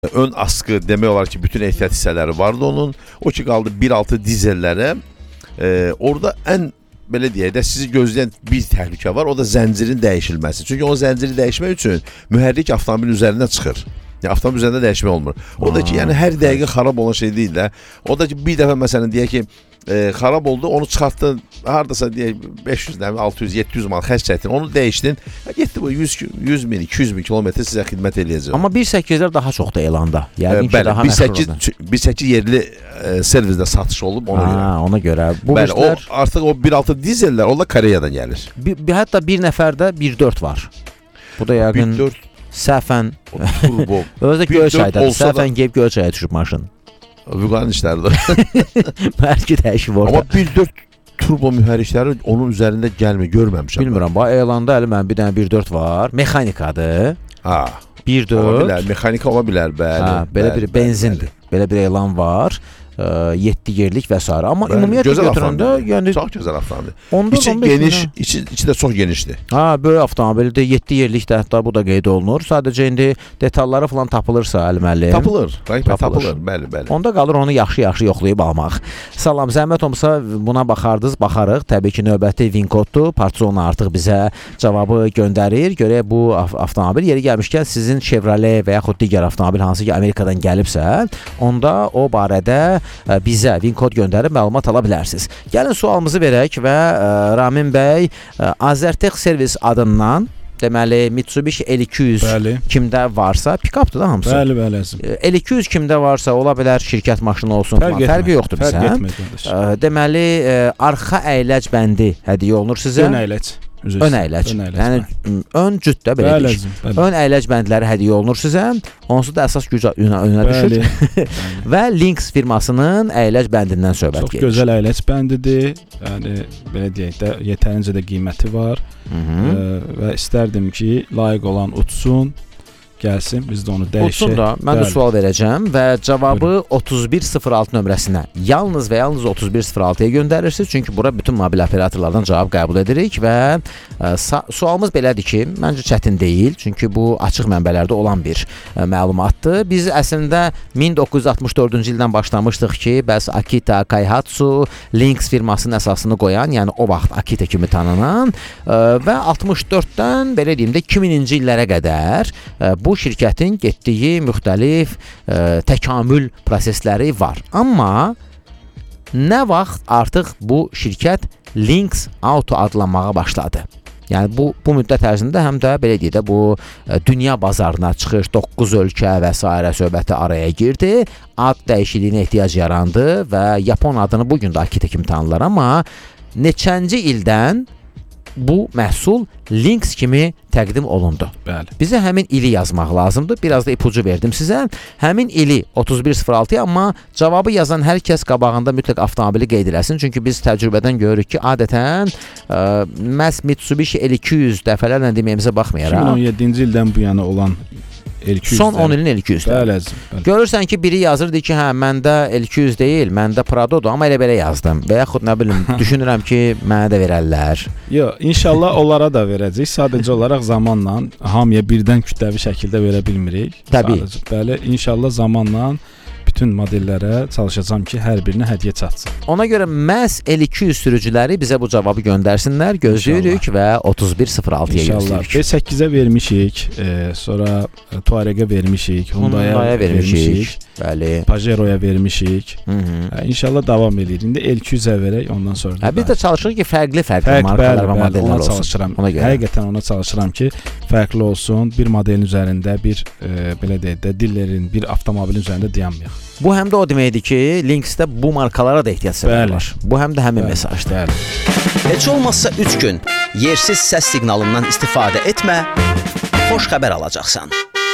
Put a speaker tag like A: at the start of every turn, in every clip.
A: ön askı demək olar ki, bütün ehtiyat hissələri vardı onun. O ki qaldı 1.6 dizellərə. Orada ən belə deyək də sizi gözləyən bir təhlükə var. O da zəncirin dəyişilməsi. Çünki o zənciri dəyişmək üçün mühərrik avtomobilin üzərindən çıxır. Yəni avtomobil üzərində dəyişmək olmur. O da ki, yəni hər dəqiqə xarab olan şey deyil də. O da ki, bir dəfə məsələn deyək ki, xarab oldu, onu çıxartdın, hardasa deyək 500, 600, 700 manat xərc çəkdin, onu dəyişdin. Getdi bu 100 min, 200 min kilometr sizə xidmət eləyəcək.
B: Amma 1.8-lər daha çoxdur elanda. Yəni ki, daha məşhur oldu.
A: 1.8 yerli servisdə satış olub ona görə.
B: Ona görə. Bu
A: bəli, o artıq o 1.6 dizellər onlar Koreyadan gəlir.
B: Hətta bir nəfərdə 1.4 var. Bu da yəqin səhvən
A: turbo.
B: Özdə Göyçaydadır. Səhvən gəlib Göyçaya düşüb maşın.
A: Vüqarın işləridir.
B: Bəlkə dəyişib orada.
A: Amma 1.4 turbo mühərrikləri onun üzərində gəlmir, görməmişəm.
B: Bilmirəm, bax elanda hələ mənim bir dənə 1.4 var. Mexanikadır. 1.4.
A: Mexanika ola bilər, bəli.
B: Belə bir benzindir. Belə bir elan var. 7 yerlik və s. Amma ümumiyyətlə götürəndə yəni
A: çox gözəl avtomobil. İçi geniş, içi də çox genişdir.
B: Böyük avtomobildir. 7 yerlik də hətta bu da qeyd olunur. Sadəcə indi detalları falan tapılırsa Əli-müəllim.
A: Tapılır. Bəli.
B: Onda qalır onu yaxşı-yaxşı yoxlayıb almaq. Salam, zəhmət olmasa buna baxarıq. Təbii ki, növbəti VIN-koddur. Partizon artıq bizə cavabı göndərir. Görək bu avtomobil yeri gəlmişkən sizin Chevrolet və yaxud digər avtomobil hansı ki Amerikadan gəlibsə, onda o barədə bizə VIN-kod göndərib məlumat ala bilərsiniz. Gəlin sualımızı verək və Ramin bəy Azertech Servis adından deməli Mitsubishi L200 kimdə varsa, pick-updır da hamısı.
C: Bəli.
B: L200 kimdə varsa ola bilər şirkət maşını olsun falan. Fərqi yoxdur bizə. Deməli arxa əyləc bəndi hədiyyə olunur sizə. Ön əyləc. Yəni ön cütdə belə deyək. Ön əyləc bəndləri hədiyyə olunur sizə. Onsuz da əsas güc önə düşür. Və Lynx firmasının əyləc bəndindən söhbət gedir.
C: Çox gözəl əyləc bəndidir. Yəni belə deyək də yetərincə də qiyməti var. Və istərdim ki, layiq olan uçsun, gəlsin, biz də onu dəyişək.
B: Uçsun da, mən də sual verəcəm və cavabı 3106 nömrəsinə yalnız və yalnız 3106-ya göndərirsiniz. Çünki bura bütün mobil operatorlardan cavab qəbul edirik və sualımız belədir ki, məncə çətin deyil. Çünki bu açıq mənbələrdə olan bir məlumatdır. Biz əslində 1964-cü ildən başlamışdıq ki, bəs Akita Kaihatsu Lynx firmasının əsasını qoyan, yəni o vaxt Akita kimi tanınan və 64-dən belə deyim də 2000-ci illərə qədər bu şirkətin getdiyi müxtəlif təkamül prosesləri var. Amma nə vaxt artıq bu şirkət Lynx Auto adlanmağa başladı. Yəni bu müddət ərzində həm də belə deyək də bu dünya bazarına çıxış, 9 ölkə və s. söhbəti araya girdi. Ad dəyişikliyinə ehtiyac yarandı və Yapon adını bu gün də Akita kimi tanırlar. Amma neçənci ildən bu məhsul Lynx kimi təqdim olundu.
C: Bəli.
B: Bizə həmin ili yazmaq lazımdır. Biraz da ipucu verdim sizə. Həmin ili 3106, amma cavabı yazan hər kəs qabağında mütləq avtomobili qeyd eləsin. Çünki biz təcrübədən görürük ki, adətən məhz Mitsubishi L200 dəfələrlə deməyimizə baxmayaraq
C: 2017-ci ildən bu yana olan L200.
B: Son 10 ilin L200.
C: Bəli.
B: Görürsən ki, biri yazır deyir ki, hə, məndə L200 deyil, məndə Pradodur, amma elə belə yazdım. Və yaxud nə bilim, düşünürəm ki, mənə də verərlər.
C: Yox, inşallah onlara da verəcəyik. Sadəcə olaraq zamanla hamıya birdən kütləvi şəkildə verə bilmirik.
B: Təbii.
C: Bəli, inşallah zamanla bütün modellərə çalışacağam ki, hər birinə hədiyyə çatsın.
B: Ona görə məhz L200 sürücüləri bizə bu cavabı göndərsinlər, gözləyirik və 3106-ya gözləyirik.
C: B8-ə vermişik, sonra Tuareg'ə vermişik, Hyundai'ya vermişik,
B: bəli,
C: Pajero'ya vermişik. İnşallah davam edir. İndi L200-ə verək, ondan sonra da.
B: Biz də çalışırıq ki, fərqli markalar və modellər olsun.
C: Çalışıram. Həqiqətən ona çalışıram ki, fərqli olsun. Bir modelin üzərində, bir belə deyək də, dillerin, bir avtomobilin üzərində dayanmayaq.
B: Bu həm də o deməkdir ki, Lynx'də bu markalara da ehtiyac var. Bu həm də həmin mesajdır.
D: Heç olmazsa 3 gün yersiz səs siqnalından istifadə etmə, xoş xəbər alacaqsan.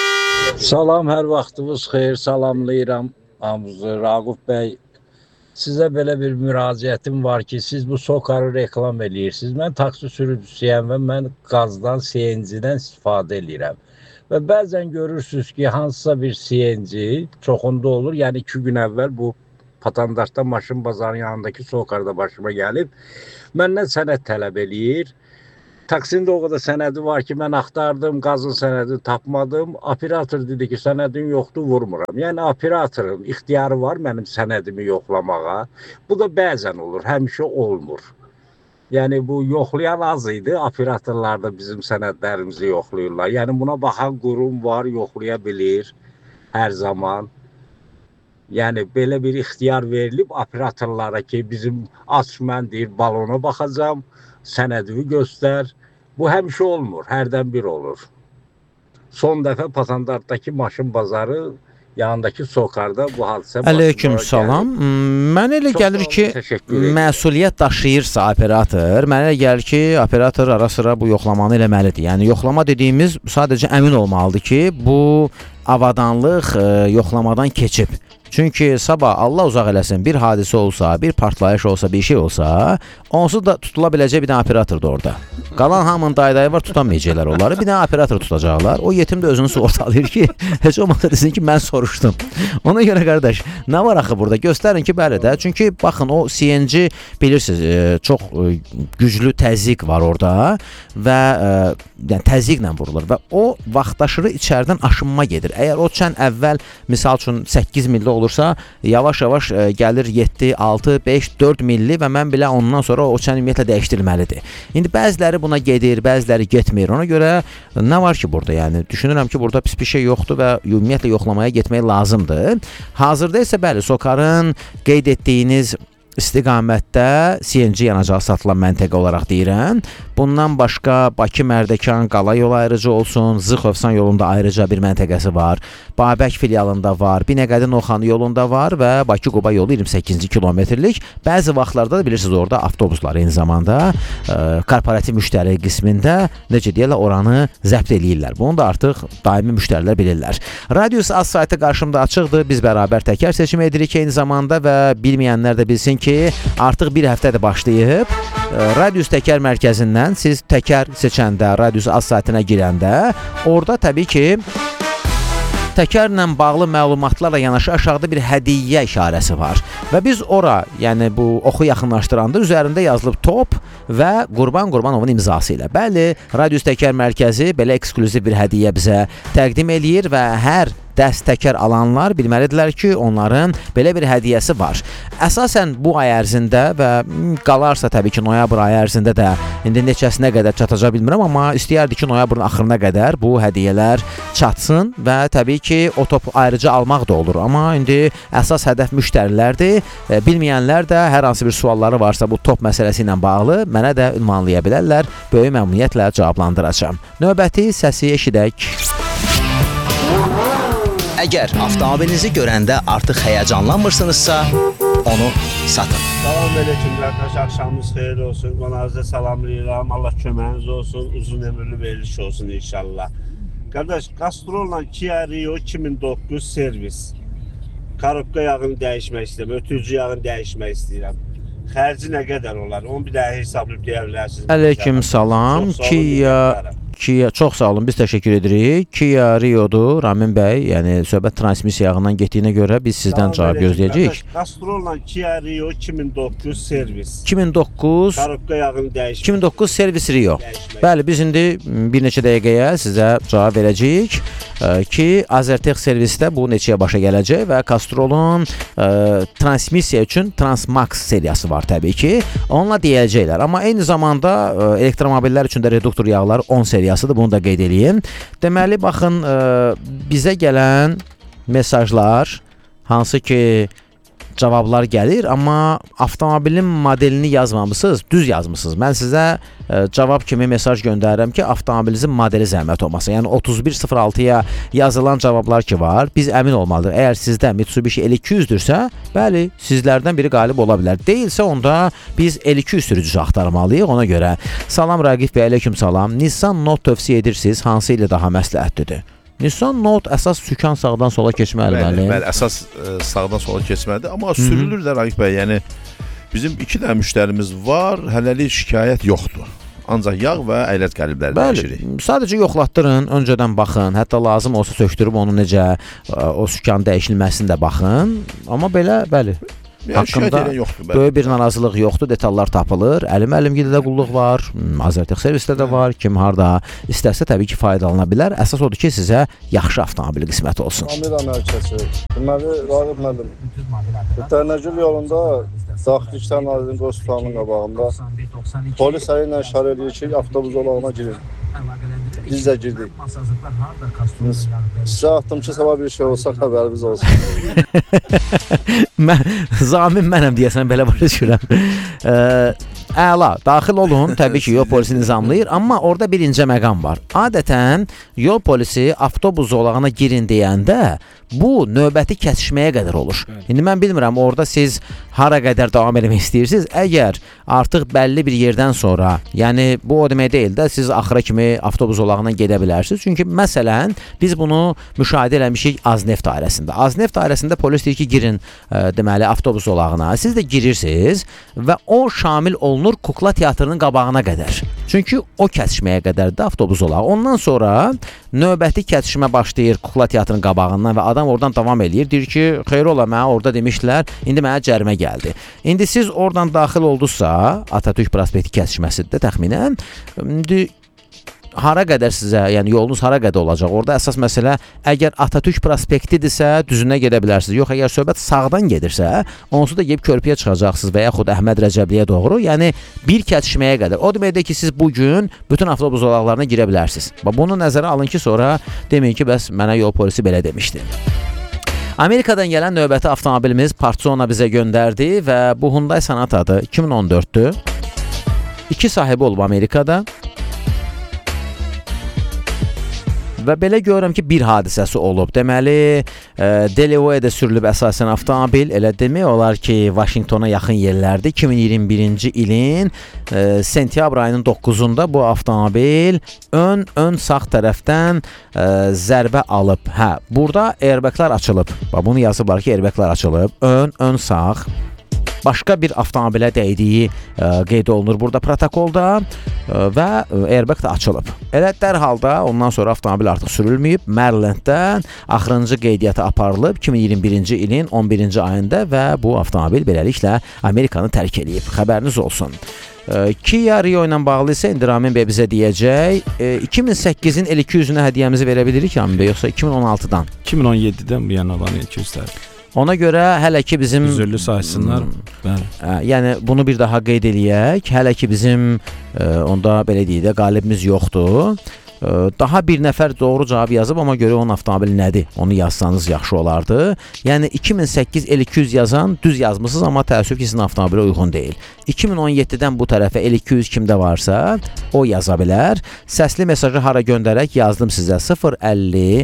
E: Salam, hər vaxtınız xeyir, salamlayıram Raquf bəy. Sizə belə bir müraciətim var ki, siz bu Sokarı reklam eləyirsiniz. Mən taksi sürücüsüyəm və mən qazdan, CNG-dən istifadə edirəm. Və bəzən görürsünüz ki, hansısa bir CNG çoxunda olur. Yəni 2 gün əvvəl bu Patandaşda maşın bazarının yanındakı Sokarda başıma gəlib. Məndən sənəd tələb eləyir. Taksinin də o qədər sənədi var ki, mən axtardım, qazın sənədini tapmadım. Operator dedi ki, sənədin yoxdur, vurmuram. Yəni operatorun ixtiyarı var mənim sənədimi yoxlamağa. Bu da bəzən olur, həmişə olmur. Yəni bu yoxlayan az idi, operatorlar da bizim sənədlərimizi yoxlayırlar. Yəni buna baxan qurum var, yoxlaya bilir hər zaman. Yəni belə bir ixtiyar verilib operatorlara ki, bizim aç mən deyir, balona baxacam, sənədimi göstər. Bu həmişə olmur, hərdən bir olur. Son dəfə Pasandartdakı maşın bazarı yanındakı Sokarda bu hadisə
B: Aleyküm salam. Mənə elə gəlir ki, məsuliyyət daşıyırsa operator, mənə elə gəlir ki, operator ara sıra bu yoxlamanı eləməlidir. Yəni yoxlama dediyimiz sadəcə əmin olmalıdır ki, bu avadanlıq yoxlamadan keçib. Çünki sabah Allah uzaq eləsin bir hadisə olsa, bir partlayış olsa, bir şey olsa, onsuz da tutula biləcək bir dənə operatordur orada. Qalan hamının dayı var, tutamayacaqlar onları. Bir dənə operator tutacaqlar. O yetim də özünü sığortalayır ki, heç olmasa desin ki, mən soruşdum. Ona görə qardaş, nə var axı burada? Göstərin ki, bəli də. Çünki baxın, o CNG bilirsiniz, çox güclü təzyiq var orada və yəni təzyiqlə vurulur və o vaxtaşırı içəridən aşınma gedir. Əgər o çən əvvəl misal üçün 8 milli olursa, yavaş-yavaş gəlir 7, 6, 5, 4 milli və mən belə ondan sonra o çən ümumiyyətlə dəyişdirilməlidir. İndi bəziləri buna gedir, bəziləri getmir. Ona görə nə var ki burada? Yəni düşünürəm ki, burada pis bir şey yoxdur və ümumiyyətlə yoxlamaya getmək lazımdır. Hazırda isə bəli, Sokarın qeyd etdiyiniz istiqamətdə CNG yanacağı satılan məntəqə olaraq deyirəm. Bundan başqa Bakı Mərdəkan Qala yolu ayrıcı olsun, Zıxovsan yolunda ayrıca bir məntəqəsi var. Babək filialında var, Binəqədi Noxanı yolunda var və Bakı-Quba yolu 28 kilometrlik. Bəzi vaxtlarda da bilirsiniz orada avtobuslar eyni zamanda korporativ müştəri qismində necə deyirlər oranı zəbt eləyirlər. Bunu da artıq daimi müştərilər bilirlər. Radius az saytı qarşımda açıqdır. Biz bərabər təkər seçim edirik eyni zamanda və bilməyənlər də bilsin ki, artıq bir həftədir başlayıb. Radius Təkər mərkəzindən siz təkər seçəndə, Radius az saytına girəndə, orada təbii ki, təkərlə bağlı məlumatlarla yanaşı aşağıda bir hədiyyə işarəsi var. Və biz ora, yəni bu oxu yaxınlaşdıranda üzərində yazılıb top və Qurban Qurbanovun imzası ilə. Bəli, Radius Təkər mərkəzi belə ekskluziv bir hədiyyə bizə təqdim eləyir və hər dəst təkər alanlar bilməlidirlər ki, onların belə bir hədiyyəsi var. Əsasən bu ay ərzində və qalarsa təbii ki, noyabr ayı ərzində də indi neçəsinə qədər çataca bilmirəm, amma istəyərdik ki, noyabrın axırına qədər bu hədiyyələr çatsın və təbii ki, o top ayrıca almaq da olur. Amma indi əsas hədəf müştərilərdir. Bilməyənlər də hər hansı bir sualları varsa bu top məsələsi ilə bağlı mənə də ünvanlaya bilərlər. Böyük məmnuniyyətlə cavablandıracağam. Növbəti səsi eşidək.
D: Əgər avtomobilinizi görəndə artıq həyəcanlanmırsınızsa, onu satın.
F: Salam aleyküm qardaş, axşamınız xeyir olsun. Qonağınıza salamlayıram. Allah köməyiniz olsun, uzun ömürlü veriliş olsun inşallah. Qardaş, Castrolla Kia Rio 2009 servis. Karobka yağını dəyişmək istəyirəm, ötürücü yağını dəyişmək istəyirəm. Xərci nə qədər olar? Onu bir daha hesablayıb deyə bilərsiniz.
B: Aleyküm salam. Kia, çox sağ olun, biz təşəkkür edirik. Kia Rio'dur, Ramin bəy, yəni söhbət transmisiya yağından getdiyinə görə biz sizdən cavab gözləyəcəyik.
F: Castrolla Kia Rio 2009 servis.
B: 2009
F: Karobka yağını dəyişmək.
B: 2009 servis Rio. Bəli, biz indi bir neçə dəqiqəyə sizə cavab verəcəyik ki, Azertech servisdə bu neçəyə başa gələcək və Castrolun transmisiya üçün Transmax seriyası var təbii ki. Onunla deyəcəklər. Amma eyni zamanda elektromobillər üçün də reduktor yağlar 10 seriyasıdır. Bunu da qeyd edeyim. Deməli, baxın, bizə gələn mesajlar, hansı ki, cavablar gəlir, amma avtomobilin modelini yazmamısınız, düz yazmısınız. Mən sizə cavab kimi mesaj göndərirəm ki, avtomobilinizin modeli zəhmət olmasa. Yəni 3106-ya yazılan cavablar ki var, biz əmin olmalıdır. Əgər sizdə Mitsubishi L200-dürsə, bəli, sizlərdən biri qalib ola bilər. Deyilsə, onda biz L200 sürücüsü axtarmalıyıq. Ona görə salam Raqif bəy, aleyküm salam. Nissan Note tövsiyə edirsiniz, hansı ilə daha məsləhətlidir? Nissan Note əsas sükan sağdan sola keçməli.
A: Bəli, əsas sağdan sola keçməlidir. Amma sürülür də Raqif bəy, yəni bizim 2 dənə müştərimiz var, hələlik şikayət yoxdur. Ancaq yağ və əyləc qəlibləri dəyişirik.
B: Sadəcə yoxlatdırın, öncədən baxın, hətta lazım olsa söktürüb onu necə o sükan dəyişilməsini də baxın. Amma belə, bəli. haqqında böyük bir narazılıq yoxdur, detallar tapılır. Əlim-əlimgidə də qulluq var, Azərtəx servisdə də var, kim harda istərsə təbii ki faydalana bilər. Əsas odur ki, sizə yaxşı avtomobil qismət olsun.
G: Amira mərkəzi. Deməli, Rağib müəllim, Dərnəgül yolunda Daxili İşlər Nazirliyinin Qoşulanın qabağında polis əli ilə işarə edir ki, avtobus zolağına girin. Biz də girdik. Sizə atdım ki, sabah bir şey olsa xəbərimiz olsun.
B: Zamin mənəm deyəsən, belə başa düşürəm. Əla, daxil olun, təbii ki, yol polisi nizamlayır, amma orada bir incə məqam var. Adətən yol polisi avtobus zolağına girin deyəndə bu növbəti kəsişməyə qədər olur. İndi mən bilmirəm, orada siz hara qədər davam etmək istəyirsiniz. Əgər artıq bəlli bir yerdən sonra, yəni bu o demək deyil də, siz axıra kimi avtobus zolağına gedə bilərsiniz. Çünki məsələn, biz bunu müşahidə eləmişik Azneft dairəsində. Azneft dairəsində polis deyir ki, girin deməli avtobus zolağına. Siz də girirsiniz və o şamil olunur Kukla Teatrının qabağına qədər. Çünki o kəsişməyə qədər də avtobus zolağı. Ondan sonra növbəti kəsişmə başlayır Kukla Teatrının qabağından və adam oradan davam eləyir. Deyir ki, xeyr ola, mənə orada demişdilər, indi mənə cərimə gəldi. İndi siz oradan daxil oldunuzsa, Atatürk prospekti kəsişməsində təxminən, indi hara qədər sizə, yəni yolunuz hara qədər olacaq? Orada əsas məsələ, əgər Atatürk prospektidirsə, düzünə gedə bilərsiniz. Yox, əgər söhbət sağdan gedirsə, onsuz da gedib körpüyə çıxacaqsınız və yaxud Əhməd Rəcəbliyə doğru. Yəni bir kəsişməyə qədər. O deməkdir ki, siz bugün bütün avtobus zolaqlarına girə bilərsiniz. Bunu nəzərə alın ki, sonra deməyin ki, bəs mənə yol polisi belə demişdi. Amerikadan gələn növbəti avtomobilimiz Partsona bizə göndərdi və bu Hyundai Sonata 2014-dür. 2 sahibi olub Amerikada. Və belə görürəm ki, bir hadisəsi olub. Deməli, Delaware'də sürülüb əsasən avtomobil. Elə demək olar ki, Vaşinqtona yaxın yerlərdir. 2021-ci ilin sentyabr ayının 9-unda bu avtomobil ön sağ tərəfdən zərbə alıb. Burada airbaglar açılıb. Bunu yazıblar ki, airbaglar açılıb. Ön sağ. Başqa bir avtomobilə dəydiyi qeyd olunur burada protokolda və airbag da açılıb. Elə dərhal da ondan sonra avtomobil artıq sürülməyib. Marylanddən axırıncı qeydiyyata aparılıb 2021-ci ilin 11-ci ayında və bu avtomobil beləliklə Amerikanı tərk edib. Xəbəriniz olsun. Kia Rio ilə bağlı isə indi Ramin bəy bizə deyəcək. 2008-in L200-ünə hədiyyəmizi verə bilirik Ramin bəy, yoxsa 2016-dan?
C: 2017-dən bu yana olan L200-lər.
B: Ona görə hələ ki bizim
C: üzürlü saysınlar.
B: Yəni bunu bir daha qeyd eləyək. Hələ ki bizim onda belə deyək də qalibimiz yoxdur. Daha bir nəfər doğru cavab yazıb, amma görə onun avtomobili nədir? Onu yazsanız yaxşı olardı. Yəni 2008 L200 yazan düz yazmısınız, amma təəssüf ki, sizin avtomobilə uyğun deyil. 2017-dən bu tərəfə L200 kimdə varsa, o yaza bilər. Səsli mesajı hara göndərək yazdım sizə 050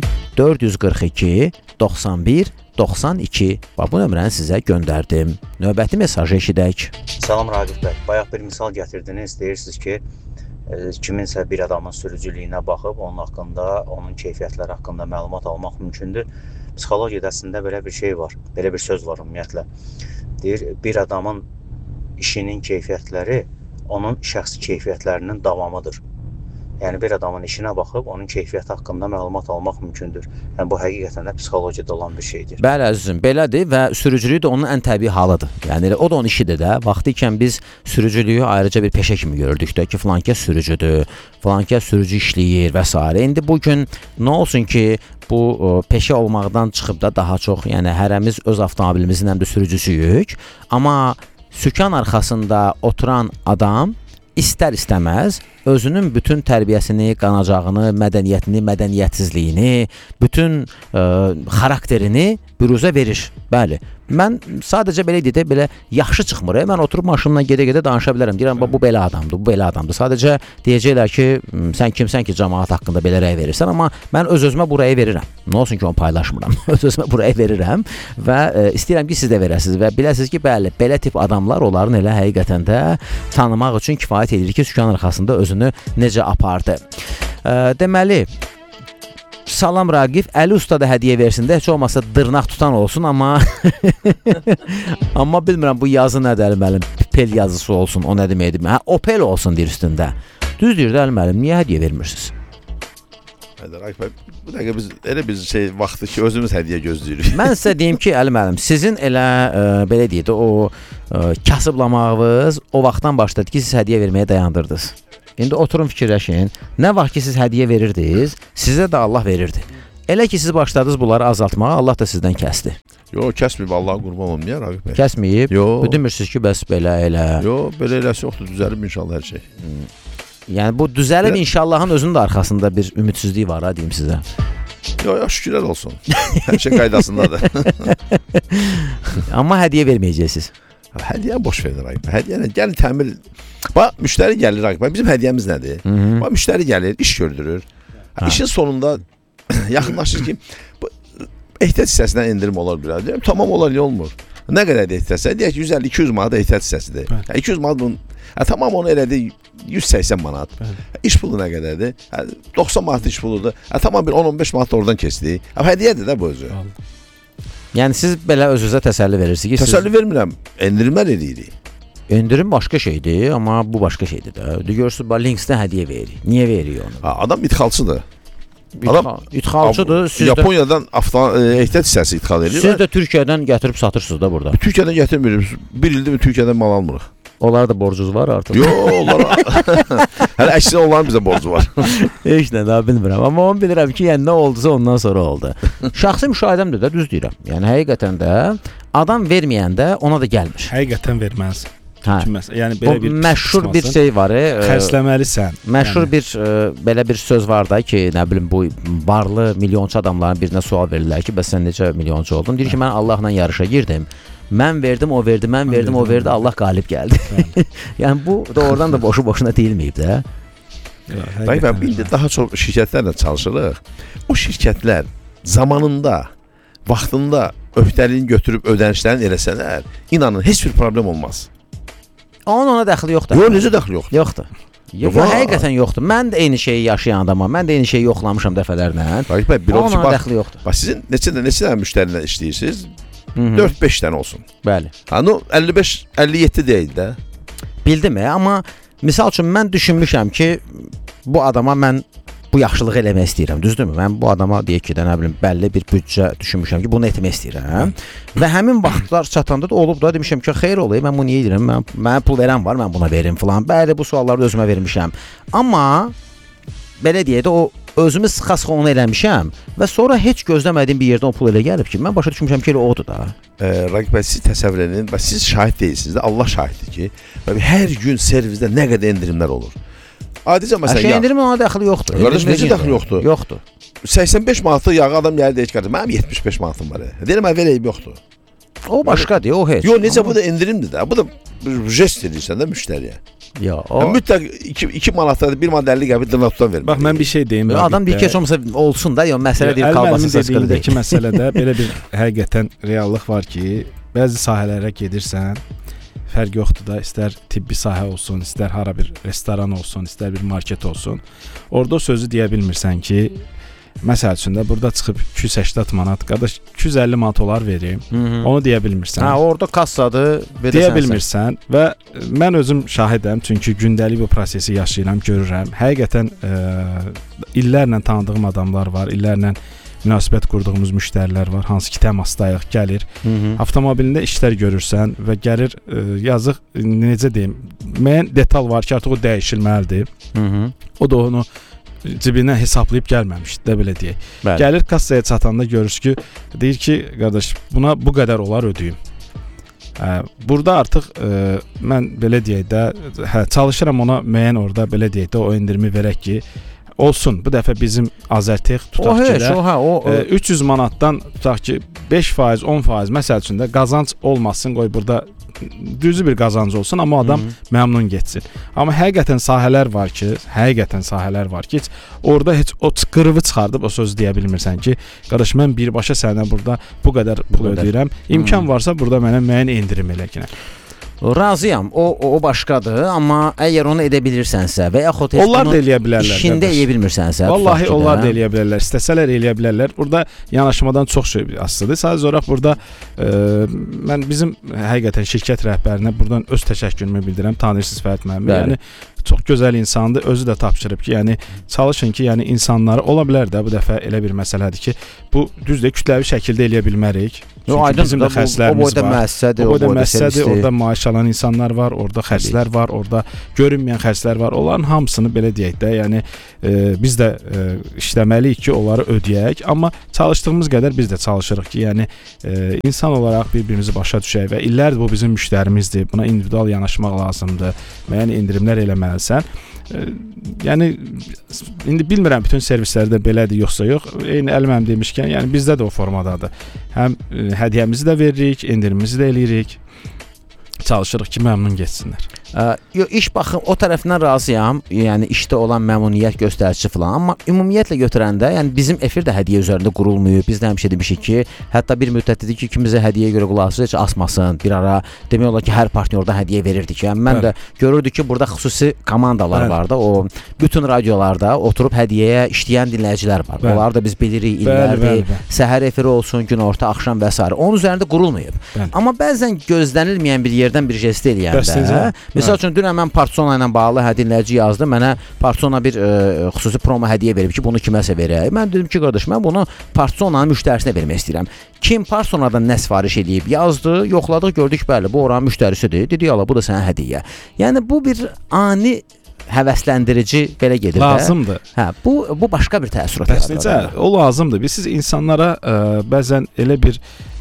B: 442 91 92. Bu nömrəni sizə göndərdim. Növbəti mesajı eşidək.
H: Salam Ragif bəy. Bayaq bir misal gətirdiniz. Deyirsiniz ki, kiminsə bir adamın sürücülüyünə baxıb, onun haqqında, onun keyfiyyətləri haqqında məlumat almaq mümkündür. Psixologiyada əslində belə bir şey var. Belə bir söz var ümumiyyətlə. Deyir, bir adamın işinin keyfiyyətləri onun şəxsi keyfiyyətlərinin davamıdır. Yəni bir adamın işinə baxıb onun keyfiyyəti haqqında məlumat almaq mümkündür. Yəni bu həqiqətən də psixologiyada olan bir şeydir.
B: Bəli əzizim, belədir və sürücülük də onun ən təbii halıdır. Yəni o da onun işidir də. Vaxtı ikən biz sürücülüyü ayrıca bir peşə kimi görürdük də ki, filankəs sürücüdür, filankəs sürücü işləyir və s. İndi bugün nə olsun ki, bu peşə olmaqdan çıxıb da daha çox, yəni hərəmiz öz avtomobilimizin həm də sürücüsüyük. Amma sükan arxasında oturan adam istər-istəməz özünün bütün tərbiyəsini, qanacağını, mədəniyyətini, mədəniyyətsizliyini, bütün xarakterini büruzə verir. Bəli. Mən sadəcə belə deyək də, belə yaxşı çıxmır. Mən oturub maşınla gedə-gedə danışa bilərəm. Deyirəm, bu belə adamdır, bu belə adamdır. Sadəcə deyəcəklər ki, sən kimsən ki, cəmaət haqqında belə rəy verirsən, amma mən öz-özümə bu rəyi verirəm. Nə olsun ki, onu paylaşmıram. Öz-özümə bu rəyi verirəm və istəyirəm ki, siz də verəsiniz və biləsiniz ki, bəli, belə tip adamlar onların elə həqiqətən də tanımaq üçün kifayət edir ki, sükan arxasında özünü necə apardı. Deməli, salam Ragif, Əli Usta da hədiyyə versin də, heç olmasa dırnaq tutan olsun, amma amma bilmirəm bu yazı nədir müəllim, Pel yazısı olsun, o nə deməkdir? Opel olsun deyir üstündə. Düz deyir də müəllim, niyə hədiyyə vermirsiniz?
A: Raqib bəy, bu dəqiqə biz elə bir şey vaxtı ki, özümüz hədiyyə gözləyirik.
B: Mən sizə deyim ki, Əli müəllim, sizin elə belə deyək də o kasıblamağınız o vaxtdan başladı ki, siz hədiyyə verməyə dayandırdınız. İndi oturun fikirləşin. Nə vaxt ki siz hədiyyə verirdiniz, sizə də Allah verirdi. Elə ki siz başladınız bunları azaltmağa, Allah da sizdən kəsdi.
A: Yox, kəsməyib, Allaha qurban olum, niyə Raqib bəy?
B: Kəsməyib.
A: Yox.
B: Demirsiniz ki, bəs belə elə.
A: Yox, belə eləsi yoxdur, düzəlib inşallah hər şey.
B: Yəni bu düzəlib inşallahın özünün də arxasında bir ümidsizlik var, ha deyim sizə.
A: Yox, şükürlər olsun. Hər şey qaydasındadır.
B: Amma hədiyyə verməyəcəksiniz.
A: Hədiyyə boş verin Raqib bəy. Hədiyyəni gəlin təmir. Bax, müştəri gəlir Raqib bəy. Bizim hədiyyəmiz nədir? Bax, müştəri gəlir, iş gördürür. İşin sonunda yaxınlaşır ki, ehtiyat hissəsindən endirim olar biraz. Deyirəm, tamam olar, niyə olmur? Nə qədər də ehtiyat hissəsi? Deyək ki, 150-200 manat ehtiyat hissəsidir. 200 manat bunun, tamam onu elədi 180 manat. İş pulu nə qədərdir? 90 manat iş puludur. Tamam bir 10-15 manat da oradan keçdi. Hədiyyədir də bu özü.
B: Yəni siz belə özünüzə təsəlli verirsiniz ki,
A: təsəlli vermirəm, endirimlər edirik.
B: Endirim başqa şeydir, amma bu başqa şeydir də. Görürsünüz, Linksdən hədiyyə veririk. Niyə veririk onu?
A: Adam idxalçıdır.
B: İdxalçıdır.
A: Yaponiyadan ehtiyat hissəsi idxal edir.
B: Siz də Türkiyədən gətirib satırsınız da burada.
A: Türkiyədən gətirmirik. Bir ildir Türkiyədən mal almırıq.
B: Onlar da borcunuz var artıq.
A: Yox, onlara. Hələ əksinə onların bizə borcu var.
B: Heç nə daha bilmirəm. Amma onu bilirəm ki, yəni nə oldusa ondan sonra oldu. Şəxsi müşahidəmdir də, düz deyirəm. Yəni həqiqətən də adam verməyəndə ona da gəlmir.
C: Həqiqətən verməz.
B: Hə.
C: Yəni belə bir
B: məşhur bir şey var.
C: Xərcləməlisən.
B: Məşhur bir belə bir söz var da ki, nə bilim bu varlı milyonçu adamların birinə sual verirlər ki, bəs sən necə milyonçu oldun? Deyir ki, mən Allahla yarışa girdim. Mən verdim, o verdi, mən verdim, o verdi, Allah qalib gəldi. Yəni bu doğrudan da boşu-boşuna deyilməyib də.
A: Bəy, indi daha çox şirkətlərlə çalışırıq. O şirkətlər zamanında, vaxtında öhdəliyini götürüb ödənişlərini eləsələr, inanın, heç bir problem olmaz.
B: Onun ona dəxli yoxdur.
A: Yox, necə dəxli yoxdur?
B: Yoxdur. Yox, həqiqətən yoxdur. Mən də eyni şeyi yaşayan adamam. Mən də eyni şeyi yoxlamışam dəfələrlə.
A: Raqib bəy, bir
B: ona dəxli yoxdur.
A: Bax, sizin neçə dənə müştərilə işləyirsiniz? 4-5 dənə olsun.
B: Bəli.
A: Hani 55-57 deyil də.
B: Bildim, amma misal üçün mən düşünmüşəm ki, bu adama mən bu yaxşılığı eləmək istəyirəm, düzdürmü? Mən bu adama deyək ki, nə bilim, bəlli bir büdcə düşünmüşəm ki, bunu etmək istəyirəm. Və həmin vaxtlar çatanda da olub da demişəm ki, xeyr olayım, mən bunu niyə edirəm? Mənə pul verən var, mən buna verim filan. Bəli, bu sualları da özümə vermişəm. Amma belə deyək də o özümü sıxa-sıxa onu eləmişəm və sonra heç gözləmədiyim bir yerdən o pul elə gəlib ki, mən başa düşmüşəm ki, elə odur da.
A: Raqib bəy, siz təsəvvür edin, siz şahid deyilsiniz də, Allah şahiddir ki, hər gün servizdə nə qədər endirimlər olur. Adicə məsələn,
B: yağ. Endirimin ona dəxli yoxdur.
A: Qardaş, necə dəxli yoxdur?
B: Yoxdur.
A: 85 manatlı yağı adam gəlir deyir ki, mənim 75 manatım var. Deyirəm, verəyim, yoxdur.
B: O başqadır, o heç.
A: Yox, necə bu da endirimdir də. Bu da jest edirsən də müştəriyə.
B: Ya, o
A: mütləq 2 manatda 1 manat 50 qəpik dırnaqdan vermir.
C: Bax, mən bir şey deyim.
B: Adam bir keç olmasa olsun da, məsələ deyil, qalbası səskəli deyil.
C: Əlbəttə məsələdə belə bir həqiqətən reallıq var ki, bəzi sahələrə gedirsən, fərq yoxdur da, istər tibbi sahə olsun, istər hara bir restoran olsun, istər bir market olsun. Orada o sözü deyə bilmirsən ki, məsəl üçün də burada çıxıb 280 manat, qardaş 250 manat olar verim. Onu deyə bilmirsən.
B: Hə, orada kassadır,
C: deyə bilmirsən və mən özüm şahidəm, çünki gündəlik bu prosesi yaşayıram, görürəm. Həqiqətən illərlə tanıdığım adamlar var, illərlə münasibət qurduğumuz müştərilər var, hansı ki təmasdayıq, gəlir. Avtomobilində işlər görürsən və gəlir, yazıq, necə deyim, müəyyən detal var ki, artıq o dəyişilməlidir. O da onu cibinə hesablayıb gəlməmişdi də, belə deyək. Gəlir kassaya çatanda görürüz ki, deyir ki, qardaş, buna bu qədər olar ödəyim. Burada artıq mən belə deyək də, çalışıram ona müəyyən orada belə deyək də o endirimi verək ki, olsun, bu dəfə bizim Azərtex tutaq ki, 300 manatdan tutaq ki, 5%, 10% məsəl üçün də qazanc olmasın, qoy burada düzü bir qazancı olsun, amma adam məmnun getsin. Amma həqiqətən sahələr var ki, heç orada heç o qırıvı çıxardıb o sözü deyə bilmirsən ki, qardaş, mən birbaşa sənə burada bu qədər pul ödəyirəm, imkan varsa burada mənə müəyyən endirim elə ki.
B: Razıyam, o başqadır, amma əgər onu edə bilirsənsə və yaxud
C: onlar da eləyə bilərlər.
B: İşində eləyə bilmirsənsə,
C: vallahi onlar da eləyə bilərlər. İstəsələr eləyə bilərlər. Burada yanaşmadan çox şey asılıdır. Sadəcə olaraq burada mən bizim həqiqətən şirkət rəhbərinə buradan öz təşəkkürümü bildirirəm. Tanıyırsınız Fərid müəllim. Yəni çox gözəl insandır, özü də tapşırıb ki, yəni çalışın ki, yəni insanları ola bilər də bu dəfə elə bir məsələdir ki, bu düzdür, kütləvi şəkildə eləyə bilmərik. Çünki bizim də xərclərimiz var. O boyda müəssisədir, orada maaş alan insanlar var, orada xərclər var, orada görünməyən xərclər var. Onların hamısını belə deyək də, yəni biz də işləməliyik ki, onları ödəyək, amma çalışdığımız qədər biz də çalışırıq ki, yəni insan olaraq bir-birimizi başa düşək və illərdir bu bizim müştərimizdir. Buna individual yanaşmaq lazımdır. Müəyyən endirimlər eləməlisən. Yəni indi bilmirəm bütün servislərdə belədir yoxsa yox. Eyni Əliməm demişkən, yəni bizdə də o formadadır. Həm hədiyyəmizi də veririk, endirimimizi də eləyirik. Çalışırıq ki, məmnun getsinlər.
B: Yox, iş baxım o tərəfindən razıyam. Yəni işdə olan məmnuniyyət göstəricisi falan, amma ümumiyyətlə götürəndə, yəni bizim efir də hədiyyə üzərində qurulmayıb. Biz də həmişə demişik ki, hətta bir müddət dedik ki, kimizə hədiyyəyə görə qulaq asır, heç asmasın. Bir ara demək olar ki, hər partnyorda hədiyyə verirdik. Yəni mən də görürdük ki, burada xüsusi komandalar var da, o bütün radiolarda oturub hədiyyəyə işləyən dinləyicilər var. Onları da biz bilirik, illərdir. Səhər efiri olsun, günorta, axşam və s. Onun üzərində qurulmayıb. Amma bəzən gözlənilməyən bir yerdən bir jest eləyəndə, misal üçün dünən mən Parsona ilə bağlı dinləyici yazdı, mənə Parsona bir xüsusi promo hədiyyə verib ki, bunu kiməsə verək. Mən dedim ki, qardaş, mən bunu Parsonanın müştərisinə vermək istəyirəm. Kim Parsonadan nə sifariş edib yazdı, yoxladıq, gördük, bəli, bu oranın müştərisidir. Dedik, ala, bu da sənə hədiyyə. Yəni bu bir ani həvəsləndirici belə gedir də.
C: Lazımdır.
B: Hə, bu başqa bir təəssürat yaradır.
C: Necə? O lazımdır. Siz insanlara bəzən elə bir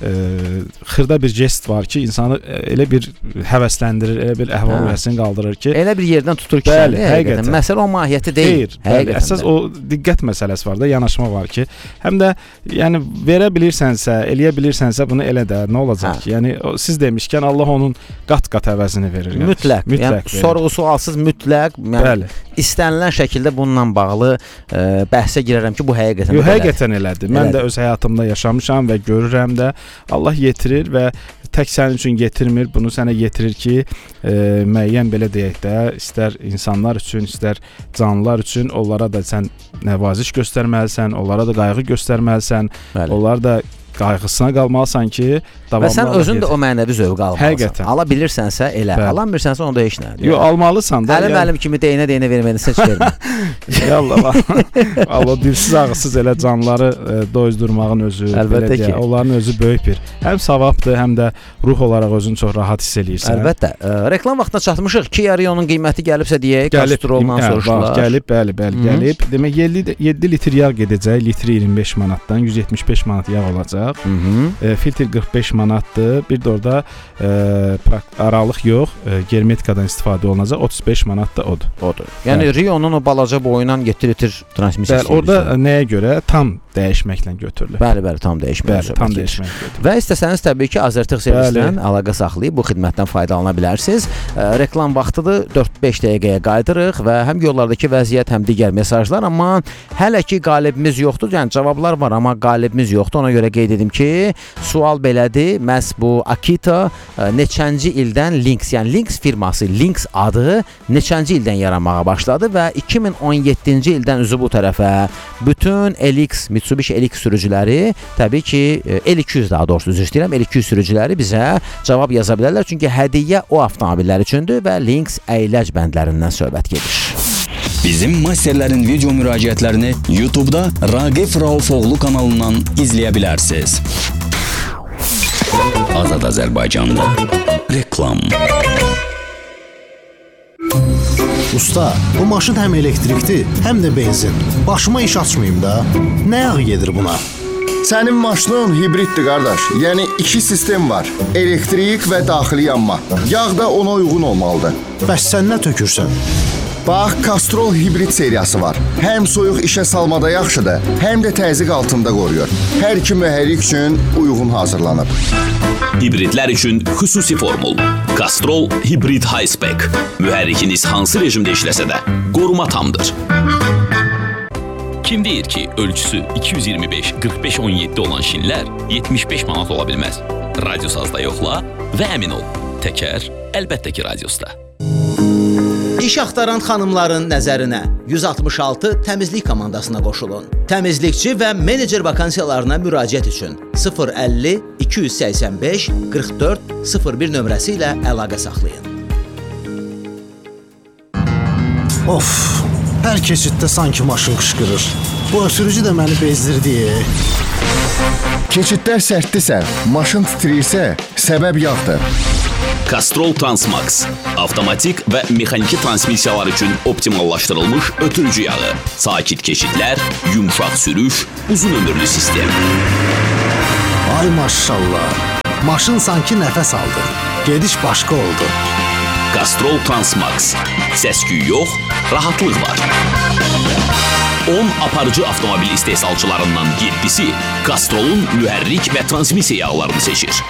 C: xırda bir jest var ki, insanı elə bir həvəsləndirir, elə bir əhval-ruhiyyəsini qaldırır ki,
B: elə bir yerdən tutur ki, həqiqətən məsələ o mahiyyəti deyil.
C: Bəli, əsas o diqqət məsələsi var da, yanaşma var ki, həm də yəni verə bilirsənsə, eləyə bilirsənsə bunu elə də, nə olacaq ki? Yəni siz demişkən Allah onun qat-qat əvəzini verir.
B: Mütləq. Yəni sorğu-sualsız mütləq, yəni istənilən şəkildə bununla bağlı bəhsə girərəm ki, bu həqiqətən belədir.
C: Həqiqətən elədir. Mən də öz həyatımda yaşamışam və görürəm də. Allah yetirir və tək sənin üçün yetirmir, bunu sənə yetirir ki, müəyyən belə deyək də, istər insanlar üçün, istər canlılar üçün onlara da sən nəvaziş göstərməlisən, onlara da qayğı göstərməlisən, onlara da qayğısına qalmalısan ki, davamlı.
B: Və sən özün də o mənəvi zövq almalısan.
C: Həqiqətən.
B: Ala bilirsənsə elə, alamırsənsə onda heç nədir.
C: Yox, almalısan da.
B: Əlim kimi deyinə verməni seç vermə.
C: Yallah. Allah dilsiz ağızsız elə canlıları doyuzdurmağın özü,
B: əlbəttə ki,
C: onların özü böyük bir həm savabdır, həm də ruh olaraq özünü çox rahat hiss eləyirsən.
B: Əlbəttə. Reklam vaxtına çatmışıq. Kia Rio'nun qiyməti gəlibsə deyək, Castroldan soruşdular.
C: Gəlib, bəli, gəlib. Demək 7 litr yağ gedəcək, litri 25 manatdan 175 manat yağ olacaq. Filtr 45 manatdır. Bir də orada aralıq yox, germetikadan istifadə olunacaq. 35 manat da odur.
B: Yəni Rio'nun o balaca boyundan 7 litr transmisiya
C: istəyir. Orada nəyə görə? Tam dəyişməklə götürülür.
B: Bəli, tam dəyişməklə götürülür. Və istəsəniz təbii ki, Azərtıq servisindən əlaqə saxlayıb bu xidmətdən faydalana bilərsiniz. Reklam vaxtıdır. 4-5 dəqiqəyə qaydırıq və həm yollardakı vəziyyət, həm digər mesajlar, amma hələ ki qalibimiz yoxdur. Yəni cavablar var, amma qalibimiz yoxdur. Ona görə qeyd edim ki, sual belədir. Məhz bu Akita neçənci ildən Lynx, yəni Lynx firması, Lynx adı neçənci ildən yaranmağa başladı və 2017-ci ildən üzü bu tərəfə bütün LX, Mitsubishi LX sürücüləri, təbii ki, L200 daha doğrusu üzr istəyirəm, L200 sürücüləri bizə cavab yaza bilərlər. Çünki hədiyyə o avtomobillər üçündür və Lynx əyləc bəndlərindən söhbət gedir.
I: Bizim masterlərin video müraciətlərini YouTube-da Raqif Raufoğlu kanalından izləyə bilərsiniz. Azad Azərbaycanda reklam.
J: Usta, bu maşın həm elektrikdir, həm də benzin. Başıma iş açmayayım da. Nə yağı gedir buna?
K: Sənin maşının hibriddir, qardaş. Yəni 2 sistem var. Elektrik və daxili yanma. Yağ da ona uyğun olmalıdır.
J: Bəs sən nə tökürsən?
K: Bax, Castrol hibrid seriyası var. Həm soyuq işə salmada yaxşıdır, həm də təzyiq altında qoruyur. Hər iki mühərrik üçün uyğun hazırlanıb.
L: Hibridlər üçün xüsusi formul. Castrol Hibrid High Spec. Mühərrikiniz hansı rejimdə işləsə də qoruma tamdır. Kim deyir ki, ölçüsü 225-45-17 olan şinlər 75 manat ola bilməz? Radiosazda yoxla və əmin ol. Təkər, əlbəttə ki, radiosda.
D: İş axtaran xanımların nəzərinə 166 təmizlik komandasına qoşulun. Təmizlikçi və menecer vakansiyalarına müraciət üçün 050 285 44 01 nömrəsi ilə əlaqə saxlayın.
J: Of, hər keçiddə sanki maşın qışqırır. Bu sürücü də məni bezdirdi.
K: Keçidlər sərtdirsə, maşın titrəyirsə, səbəb yağdır.
L: Castrol Transmax. Avtomatik və mexaniki transmissiyalar üçün optimallaşdırılmış ötürücü yağı. Sakit keçidlər, yumşaq sürüş, uzun ömürlü sistem.
J: Ay maşallah. Maşın sanki nəfəs aldı. Gediş başqa oldu.
L: Castrol Transmax. Səs-küy yox, rahatlıq var. 10 aparıcı avtomobil istehsalçılarından 7'si Castrol'un mühərrik və transmissiya yağlarını seçir.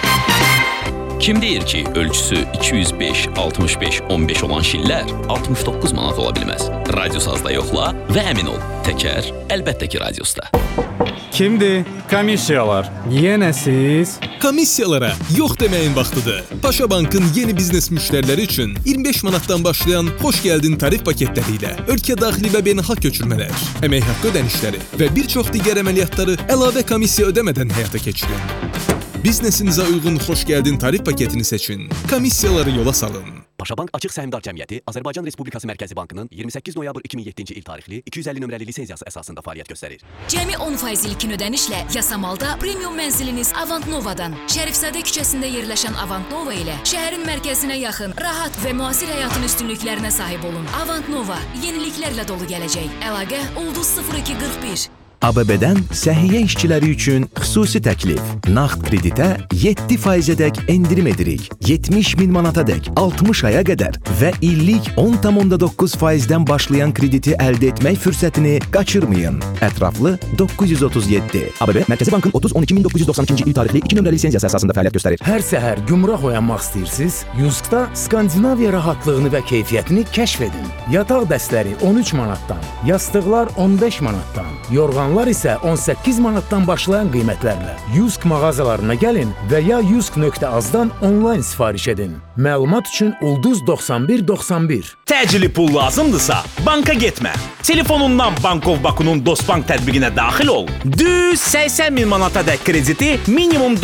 L: Kim deyir ki, ölçüsü 205, 65, 15 olan şillər 69 manat ola bilməz? Radiosazda yoxla və əmin ol, təkər əlbəttə ki radiosda.
M: Kimdir? Komissiyalar. Yenə siz?
N: Komissiyalara yox deməyin vaxtıdır. Paşa Bankın yeni biznes müştəriləri üçün 25 manatdan başlayan xoş gəldin tarif paketləri ilə ölkə daxili və beynəlxalq köçürmələr, əmək haqqı ödənişləri və bir çox digər əməliyyatları əlavə komissiya ödəmədən həyata keçirin. Biznesinizə uyğun xoş gəldin tarif paketini seçin. Komissiyaları yola salın.
O: Paşabank Açıq Səhmdar Cəmiyyəti Azərbaycan Respublikası Mərkəzi Bankının 28 noyabr 2007-ci il tarixli 250 nömrəli lisenziyası əsasında fəaliyyət göstərir.
P: Cəmi 10% ilkin ödənişlə Yasamalda premium mənziliniz Avant Nova'dan, Şərifzadə küçəsində yerləşən Avant Nova ilə şəhərin mərkəzinə yaxın, rahat və müasir həyatın üstünlüklərinə sahib olun. Avant Nova yeniliklərlə dolu gələcək. Əlaqə ulduz 0241.
Q: ABB-dən səhiyyə işçiləri üçün xüsusi təklif. Nağd kreditə 7%-ədək endirim edirik. 70 min manatadək 60 aya qədər və illik 10,9%-dən başlayan krediti əldə etmək fürsətini qaçırmayın. Ətraflı 937. ABB Mərkəzi Bankın 30-12-1992-ci il tarixli 2 nömrəli lisenziyası əsasında fəaliyyət göstərir.
R: Hər səhər gümrah oyanmaq istəyirsiniz? Yuskda Skandinaviya rahatlığını və keyfiyyətini kəşf edin. Yataq dəstləri 13 manatdan, yastıqlar 15 manatdan, yorğanlar isə 18 manatdan başlayan qiymətlərlə. Yusk mağazalarına gəlin və ya yusk.az-dan onlayn sifariş edin. Məlumat üçün ulduz 9191.
S: Təcili pul lazımdırsa, banka getmə. Telefonundan Bankov Baku'nun Dostbank tətbiqinə daxil ol. Düz 80 min manatadək krediti minimum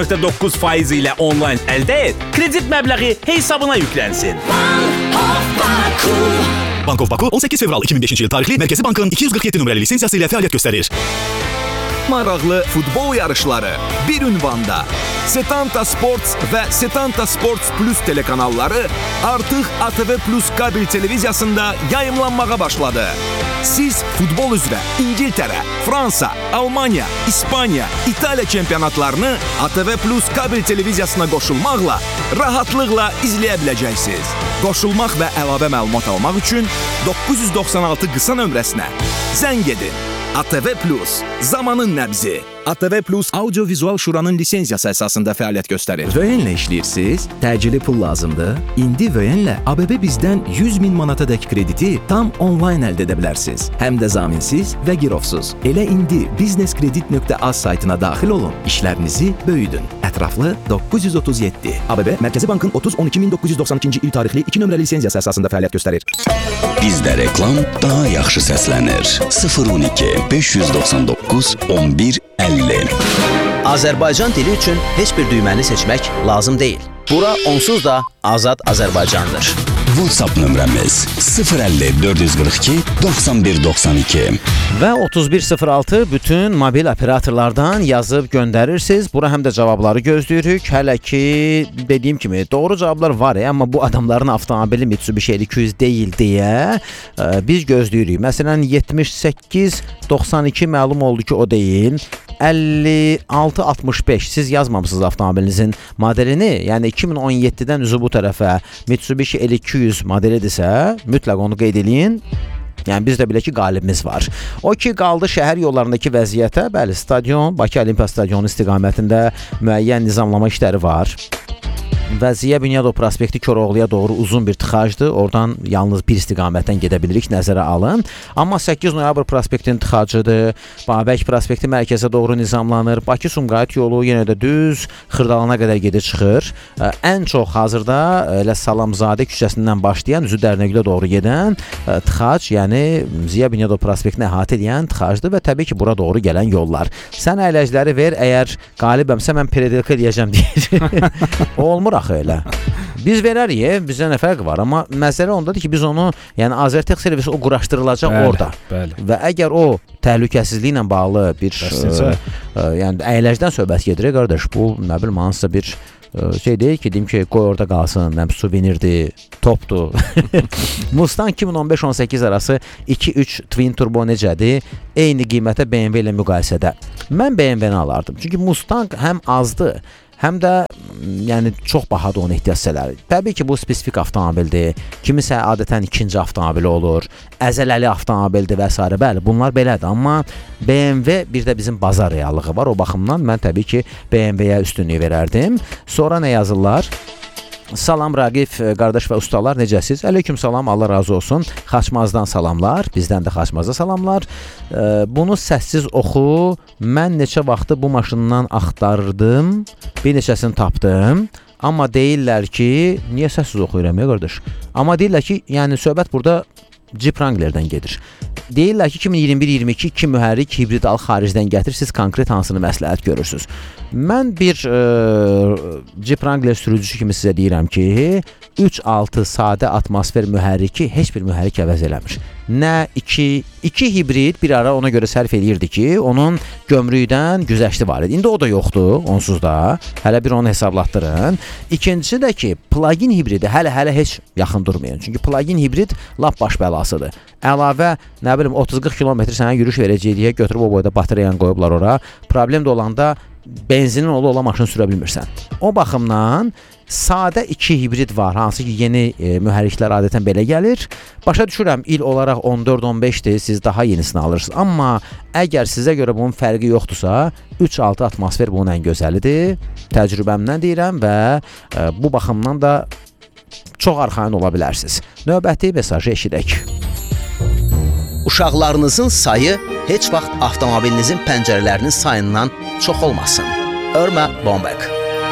S: 9,9% ilə onlayn əldə et. Kredit məbləği hesabına yüklənsin. Bankov Baku.
T: Bankov Baku 18 fevral 2005-ci il tarixli Mərkəzi Bankın 247 nömrəli lisenziyası ilə fəaliyyət göstərir.
U: Maraqlı futbol yarışları bir ünvanda. Setanta Sports və Setanta Sports Plus telekanalları artıq ATV Plus kabel televiziyasında yayımlanmağa başladı. Siz futbol üzrə İngiltərə, Fransa, Almanya, İspaniya, İtaliya çempionatlarını ATV Plus kabel televiziyasına qoşulmaqla rahatlıqla izləyə biləcəksiniz. Qoşulmaq və əlavə məlumat almaq üçün 996 qısa nömrəsinə zəng edin. ATV Plus, zamanın nəbzi. ATV Plus Audio-Vizual Şuranın lisenziyası əsasında fəaliyyət göstərir.
Q: Vöyenlə işləyirsiniz, təcili pul lazımdır. İndi Vöyenlə ABB bizdən 100 min manatadək krediti tam onlayn əldə edə bilərsiniz. Həm də zaminsiz və girovsuz. Elə indi businesskredit.az saytına daxil olun, işlərinizi böyüdün. Ətraflı 937. ABB Mərkəzi Bankın 30-12-1992-ci il tarixli 2 nömrəli lisenziyası əsasında fəaliyyət göstərir.
I: Bizdə reklam daha yaxşı səslənir. 012 599 11 50.
D: Azərbaycan dili üçün heç bir düyməni seçmək lazım deyil. Bura onsuz da Azad Azərbaycandır.
I: WhatsApp nömrəmiz 050 442 91 92
B: və 3106 bütün mobil operatorlardan yazıb göndərirsiniz. Bura həm də cavabları gözləyirik. Hələ ki dediyim kimi doğru cavablar var, amma bu adamların avtomobili Mitsubishi L200 deyil deyə biz gözləyirik. Məsələn 78 92 məlum oldu ki o deyil. 56 65 siz yazmamısınız avtomobilinizin modelini. Yəni 2017-dən üzü bu tərəfə Mitsubishi L200 modelidirsə, mütləq onu qeyd edin. Yəni biz də bilək ki, qalibimiz var. O ki, qaldı şəhər yollarındakı vəziyyətə. Bəli, stadion, Bakı Olimpiya stadionu istiqamətində müəyyən nizamlama işləri var. Və Ziya Bünyadov prospekti Koroğluya doğru uzun bir tıxacdır. Oradan yalnız bir istiqamətdən gedə bilirik, nəzərə alın. Amma 8 noyabr prospektinin tıxacıdır. Babək prospekti mərkəzə doğru nizamlanır. Bakı-Sumqayıt yolu yenə də düz Xırdalana qədər gedib çıxır. Ən çox hazırda elə Salamzadə küçəsindən başlayan üzü Dərnəgülə doğru gedən tıxac, yəni Ziya Bünyadov prospektini əhatə edən tıxacdır və təbii ki, bura doğru gələn yollar. Sən əyləcləri ver, əgər qalibəmsə mən Peredelka deyəcəm deyir. Olmur axı elə. Biz verərik, bizə nə fərqi var, amma məsələ ondadır ki, biz onu, yəni Azərtec servisi o quraşdırılacaq orada.
C: Bəli.
B: Və əgər o təhlükəsizliklə bağlı bir yəni əyləşdən söhbət gedir, qardaş, bu nə bilim hansısa bir şey deyil ki, deyim ki, qoy orada qalsın, nəm suvenirdir, topdur. Mustang 2015-18 arası 2.3 Twin Turbo necədir? Eyni qiymətə BMW ilə müqayisədə. Mən BMW-ni alardım. Çünki Mustang həm azdır, həm də yəni çox bahadır onun ehtiyac hissələri. Təbii ki, bu spesifik avtomobildir. Kimisə adətən ikinci avtomobili olur, əzələli avtomobildir və s. Bəli, bunlar belədir. Amma BMW bir də bizim bazar reallığı var. O baxımdan mən təbii ki, BMW-yə üstünlük verərdim. Sonra nə yazırlar? Salam Raqif qardaş və ustalar, necəsiz? Aleyküm salam, Allah razı olsun. Xaçmazdan salamlar, bizdən də Xaçmazda salamlar. Bunu səssiz oxu. Mən neçə vaxtı bu maşından axtardım, bir neçəsini tapdım. Amma deyirlər ki, niyə səssiz oxuyuram ya qardaş? Amma deyirlər ki, yəni söhbət burada Jeep Wrangler'dən gedir. Deyirlər ki, 2021-22 2 mühərrik hibrid al xaricdən gətir, siz konkret hansını məsləhət görürsünüz? Mən bir Jeep Wrangler sürücüsü kimi sizə deyirəm ki, 3.6 sadə atmosfer mühərriki heç bir mühərrik əvəz eləmir. Nə 2 hibrid bir ara ona görə sərf eləyirdi ki, onun gömrükdən güzəşti var idi. İndi o da yoxdur, onsuz da. Hələ bir onu hesablatdırın. İkincisi də ki, plug-in hibridi hələ heç yaxın durmayın. Çünki plug-in hibrid lap baş bəlasıdır. Əlavə, nə bilim, 30-40 kilometr sənə yürüyüş verəcək deyə götürüb o boyda batareyanı qoyublar ora. Problem də olanda benzinin ola maşını sürə bilmirsən. O baxımdan sadə 2 hibrid var, hansı ki yeni mühərriklər adətən belə gəlir. Başa düşürəm, il olaraq 14-15-dir, siz daha yenisini alırsınız. Amma əgər sizə görə bunun fərqi yoxdursa, 3.6 atmosfer bunun ən gözəlidir. Təcrübəmdən deyirəm və bu baxımdan da çox arxayın ola bilərsiniz. Növbəti mesajı eşidək.
D: Uşaqlarınızın sayı heç vaxt avtomobilinizin pəncərələrinin sayından çox olmasın. Örmə Bombek.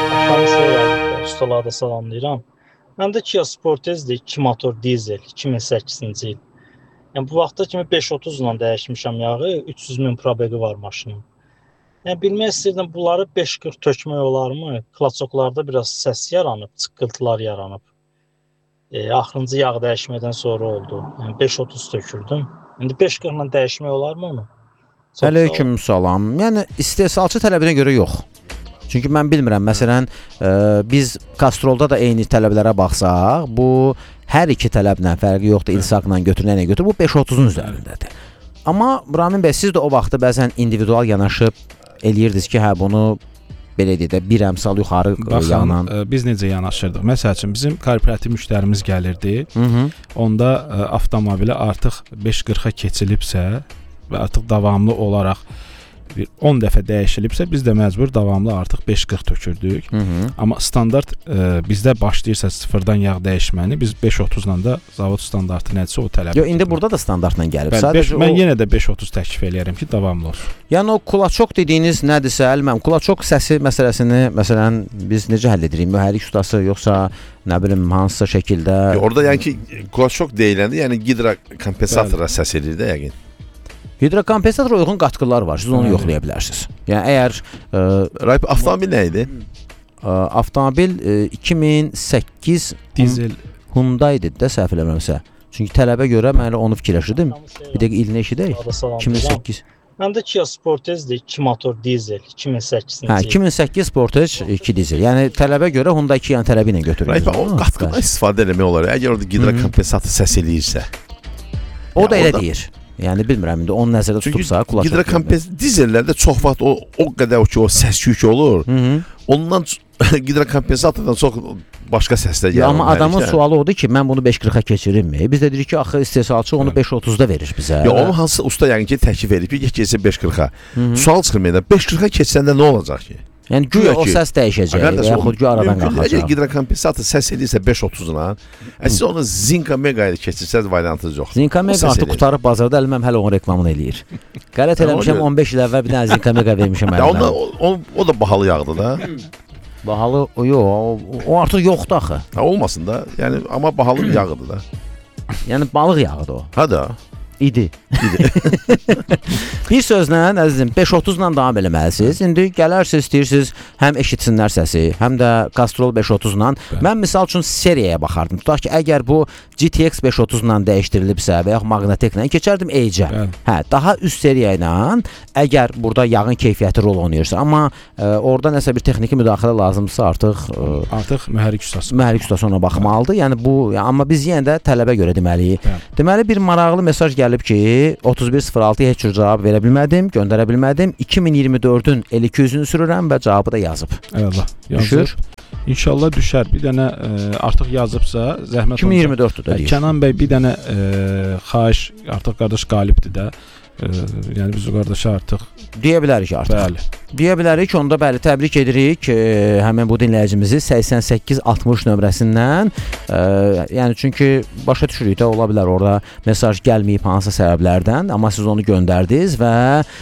E: Ustalarda salamlayıram. Məndə Kia Sportage-dir, 2 motor dizel, 2008-ci il. Yəni bu vaxta kimi 530 ilə dəyişmişəm yağı, 300.000 probegi var maşının. Yəni bilmək istəyirdim, bunları 540 tökmək olarmı? Klaçoklarda biraz səs yaranıb, çıqqıltılar yaranıb. Axırıncı yağ dəyişmədən sonra oldu. Yəni 530 tökürdüm. İndi 540 ilə dəyişmək olarmı onu?
B: Aleyküm salam. Yəni istehsalçı tələbinə görə yox. Çünki mən bilmirəm, məsələn, biz Castrolda da eyni tələblərə baxsaq, bu hər iki tələblə fərqi yoxdur, ilsaqla götürülənə götür, bu 530-un üzərindədir. Amma Ramin bəy, siz də o vaxtı bəzən individual yanaşıb eləyirdiniz ki, hə bunu belə deyək də bir əmsal yuxarı yanan.
C: Biz necə yanaşırdıq? Məsəl üçün bizim korporativ müştərimiz gəlirdi. Onda avtomobili artıq 540-a keçilibsə və artıq davamlı olaraq 10 dəfə dəyişilibsə, biz də məcbur davamlı artıq 540 tökürdük. Amma standart bizdə başlayırsa sıfırdan yağ dəyişməni, biz 530 ilə də zavod standartı nədirsə o tələb.
B: Yox, indi burada da standartla gəlib.
C: Mən yenə də 530 təklif eləyərəm ki, davamlı olsun.
B: Yəni o kulaçok dediyiniz nədirsə, əlməm, kulaçok səsi məsələsini, məsələn, biz necə həll edirik? Mühərrik ustası, yoxsa nə bilim, hansısa şəkildə?
A: Orada yəni ki, kulaçok deyiləndə, yəni gidrokompensatora səs edir də yəqin.
B: Hidrokompensatora uyğun qatqılar var, siz onu yoxlaya bilərsiniz. Yəni əgər
A: avtomobil nə idi?
B: Avtomobil 2008
C: dizel
B: Hyundai idi də, səhv eləmirəmsə. Çünki tələbə görə mən elə onu fikirləşirdim. Bir dəqiqə ilini eşidək. 2008.
E: Məndə Kia Sportage-dir, 2 motor dizel, 2008-ci il.
B: Hə, 2008 Sportage 2 dizel. Yəni tələbə görə Hyundai Kia'nın tələbi ilə götürülür.
A: O qatqıdan istifadə eləmək olar. Əgər orada gidrokompensator səs eləyirsə.
B: O da elə deyir. Yəni bilmirəm indi onu nəzərdə tutubsa,
A: kulaq. Gidrokompensator dizellərdə çox vaxt o qədər ki o səs yükü olur. Ondan gidrokompensatordan çox başqa səslər gəlir.
B: Amma adamın sualı odur ki, mən bunu 540-a keçirimmi? Biz də deyirik ki, axı istehsalçı onu 530-da verir bizə.
A: Ya onu hansı usta yəqin ki təklif edib ki, keçsə 540-a. Sual çıxır 540-a keçsəndə nə olacaq ki?
B: Yəni güya o səs dəyişəcək və yaxud güya aradan qalxacaq.
A: Əgər gidrokompensator səs edirsə 530-la, siz onu Zinka Mega ilə keçirsəz variantınız yoxdur.
B: Zinka Mega artıq qutarıb bazarda əliməm hələ onun reklamını eləyir. Qələt eləmişəm 15 il əvvəl bir dənə Zinka Mega vermişəm əlimə.
A: O da bahalı yağdır da.
B: Bahalı, yox, o artıq yoxdur axı.
A: Olmasın da, yəni amma bahalı bir yağıdır da.
B: Yəni balıq yağıdır o.
A: Ha da.
B: İdi. Bir sözlə əzizim 5:30-la davam eləməlisiniz. İndi gələrsiniz, istəyirsiniz həm eşitsinlər səsi, həm də Castrol 5:30-la. Mən misal üçün seriyaya baxardım. Tutaq ki, əgər bu GTX 5:30-la dəyişdirilibsə və yaxud Magnatec-la keçərdim E-cə. Hə, daha üst seriya ilə əgər burada yağın keyfiyyəti rol oynayırsa, amma orada nəsə bir texniki müdaxilə lazımdırsa
C: artıq mühərrik ustası.
B: Mühərrik ustası ona baxmalıdır. Yəni bu, amma biz yenə də tələbə görə deməliyik. Deməli bir maraqlı mesaj gəlib ki, 3106-ya heç cür cavab verə bilmədim, göndərə bilmədim. 2024-ün L200-ünü sürürəm və cavabı da yazıb.
C: Eyvallah. Düşür. İnşallah düşər. Bir dənə artıq yazıbsa, zəhmət
B: 2024-dür də deyir.
C: Kənan bəy bir dənə xahiş, artıq qardaş qalibdir də. Yəni biz o qardaşa artıq
B: deyə bilərik artıq.
C: Bəli.
B: Deyə bilərik. Onda bəli, təbrik edirik həmin bu dinləyicimizi 8860 nömrəsindən. Yəni çünki başa düşürük də, ola bilər orada mesaj gəlməyib hansısa səbəblərdən, amma siz onu göndərdiniz və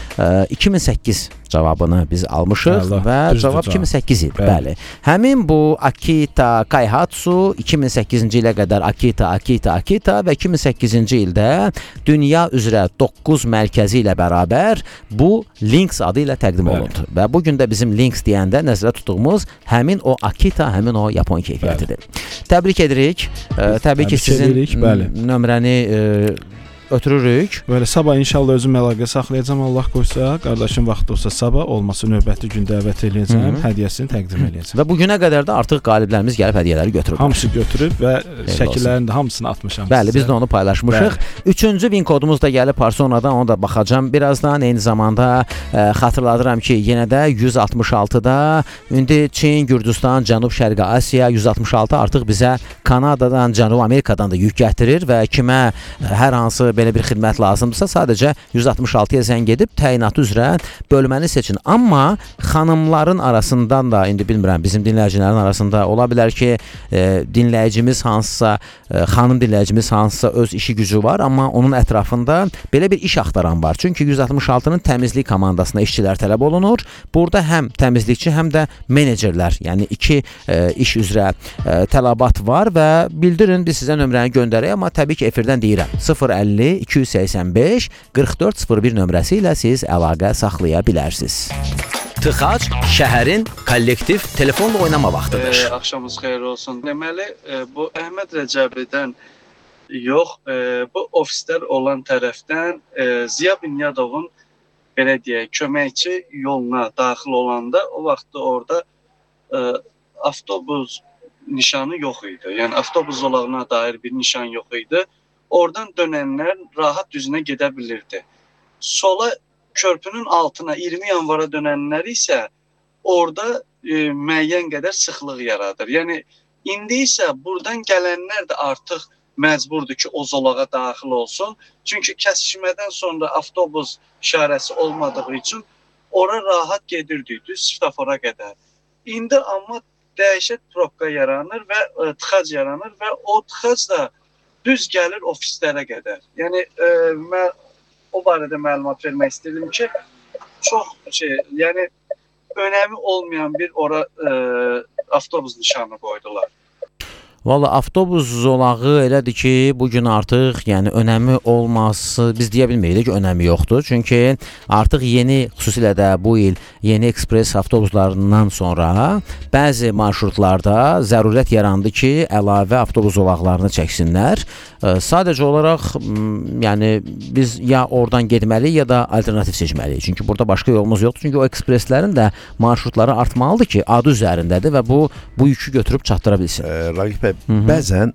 B: 2008 cavabını biz almışıq və cavab 2008 idi. Bəli. Həmin bu Akita Kaihatsu 2008-ci ilə qədər Akita və 2008-ci ildə dünya üzrə 9 mərkəzi ilə bərabər bu Lynx adı ilə təqdim olundu. Və bu gün də bizim Lynx deyəndə nəzərdə tutduğumuz həmin o Akita, həmin o Yapon keyfiyyətidir. Təbrik edirik. Təbii ki, sizin nömrəni ötürürük.
C: Böyle sabah inşallah özüm əlaqə saxlayacağam, Allah qoysa, qardaşım vaxtı olsa sabah, olmasa növbəti gün dəvət eləyəcəm, hədiyyəsini təqdim eləyəcəm.
B: Və bu günə qədər də artıq qaliblərimiz gəlib hədiyyələri götürüb.
C: Hamısı götürüb və şəkillərin də hamısını atmışam.
B: Bəli, biz də onu paylaşmışıq. Üçüncü win kodumuz da gəlib Personadan, onu da baxacağam birazdan. Eyni zamanda xatırladıram ki, yenə də 166-da indi Çin, Gürcüstan, Cənub-Şərqi Asiya 166 artıq bizə Kanadadan, Cənubi Amerikadan da yük gətirir və kimə hər hansı belə bir xidmət lazımdırsa sadəcə 166-ya zəng edib təyinatı üzrə bölməni seçin. Amma xanımların arasından da indi bilmirəm, bizim dinləyicilərin arasında ola bilər ki, dinləyicimiz hansısa, xanım dinləyicimiz hansısa öz işi gücü var, amma onun ətrafında belə bir iş axtaran var. Çünki 166-nın təmizlik komandasına işçilər tələb olunur. Burada həm təmizlikçi, həm də menecerlər, yəni iki iş üzrə tələbat var və bildirin, biz sizə nömrəni göndərək, amma təbii ki, efirdən deyirəm. 050-285-4401 nömrəsi ilə siz əlaqə saxlaya bilərsiniz.
D: Tıxac şəhərin kollektiv telefonla oynama vaxtıdır.
F: Axşamınız xeyir olsun. Deməli, bu Əhməd Rəcəbidən yox, bu ofislər olan tərəfdən Ziya Bünyadovun belə deyək, köməkçi yoluna daxil olanda o vaxtda orada avtobus nişanı yox idi. Yəni avtobus zolağına dair bir nişan yox idi. Oradan dönənlər rahat düzünə gedə bilirdi. Sola körpünün altına 20 yanvara dönənlər isə orada müəyyən qədər sıxlıq yaradır. Yəni indi isə buradan gələnlər də artıq məcburdur ki, o zolağa daxil olsun. Çünki kəsişmədən sonra avtobus işarəsi olmadığı üçün ora rahat gedirdi düz svetofor'a qədər. İndi amma dəhşət probka yaranır və tıxac yaranır və o tıxac da düz gəlir ofislərə qədər. Yəni mən o barədə məlumat vermək istədim ki, çox yəni önəmi olmayan bir ora avtobus nişanı qoydular.
B: Valla avtobus zolağı elədir ki, bugün artıq yəni önəmi olması, biz deyə bilməyirik ki, önəmi yoxdur. Çünki artıq yeni, xüsusilə də bu il yeni ekspres avtobuslarından sonra bəzi marşrutlarda zərurət yarandı ki, əlavə avtobus zolaqlarını çəksinlər. Sadəcə olaraq yəni biz ya oradan getməliyik, ya da alternativ seçməliyik. Çünki burada başqa yolumuz yoxdur. Çünki o ekspreslərin də marşrutları artmalıdır ki, adı üzərindədir və bu yükü götürüb çatdıra bilsin.
A: Raqib bəy, bəzən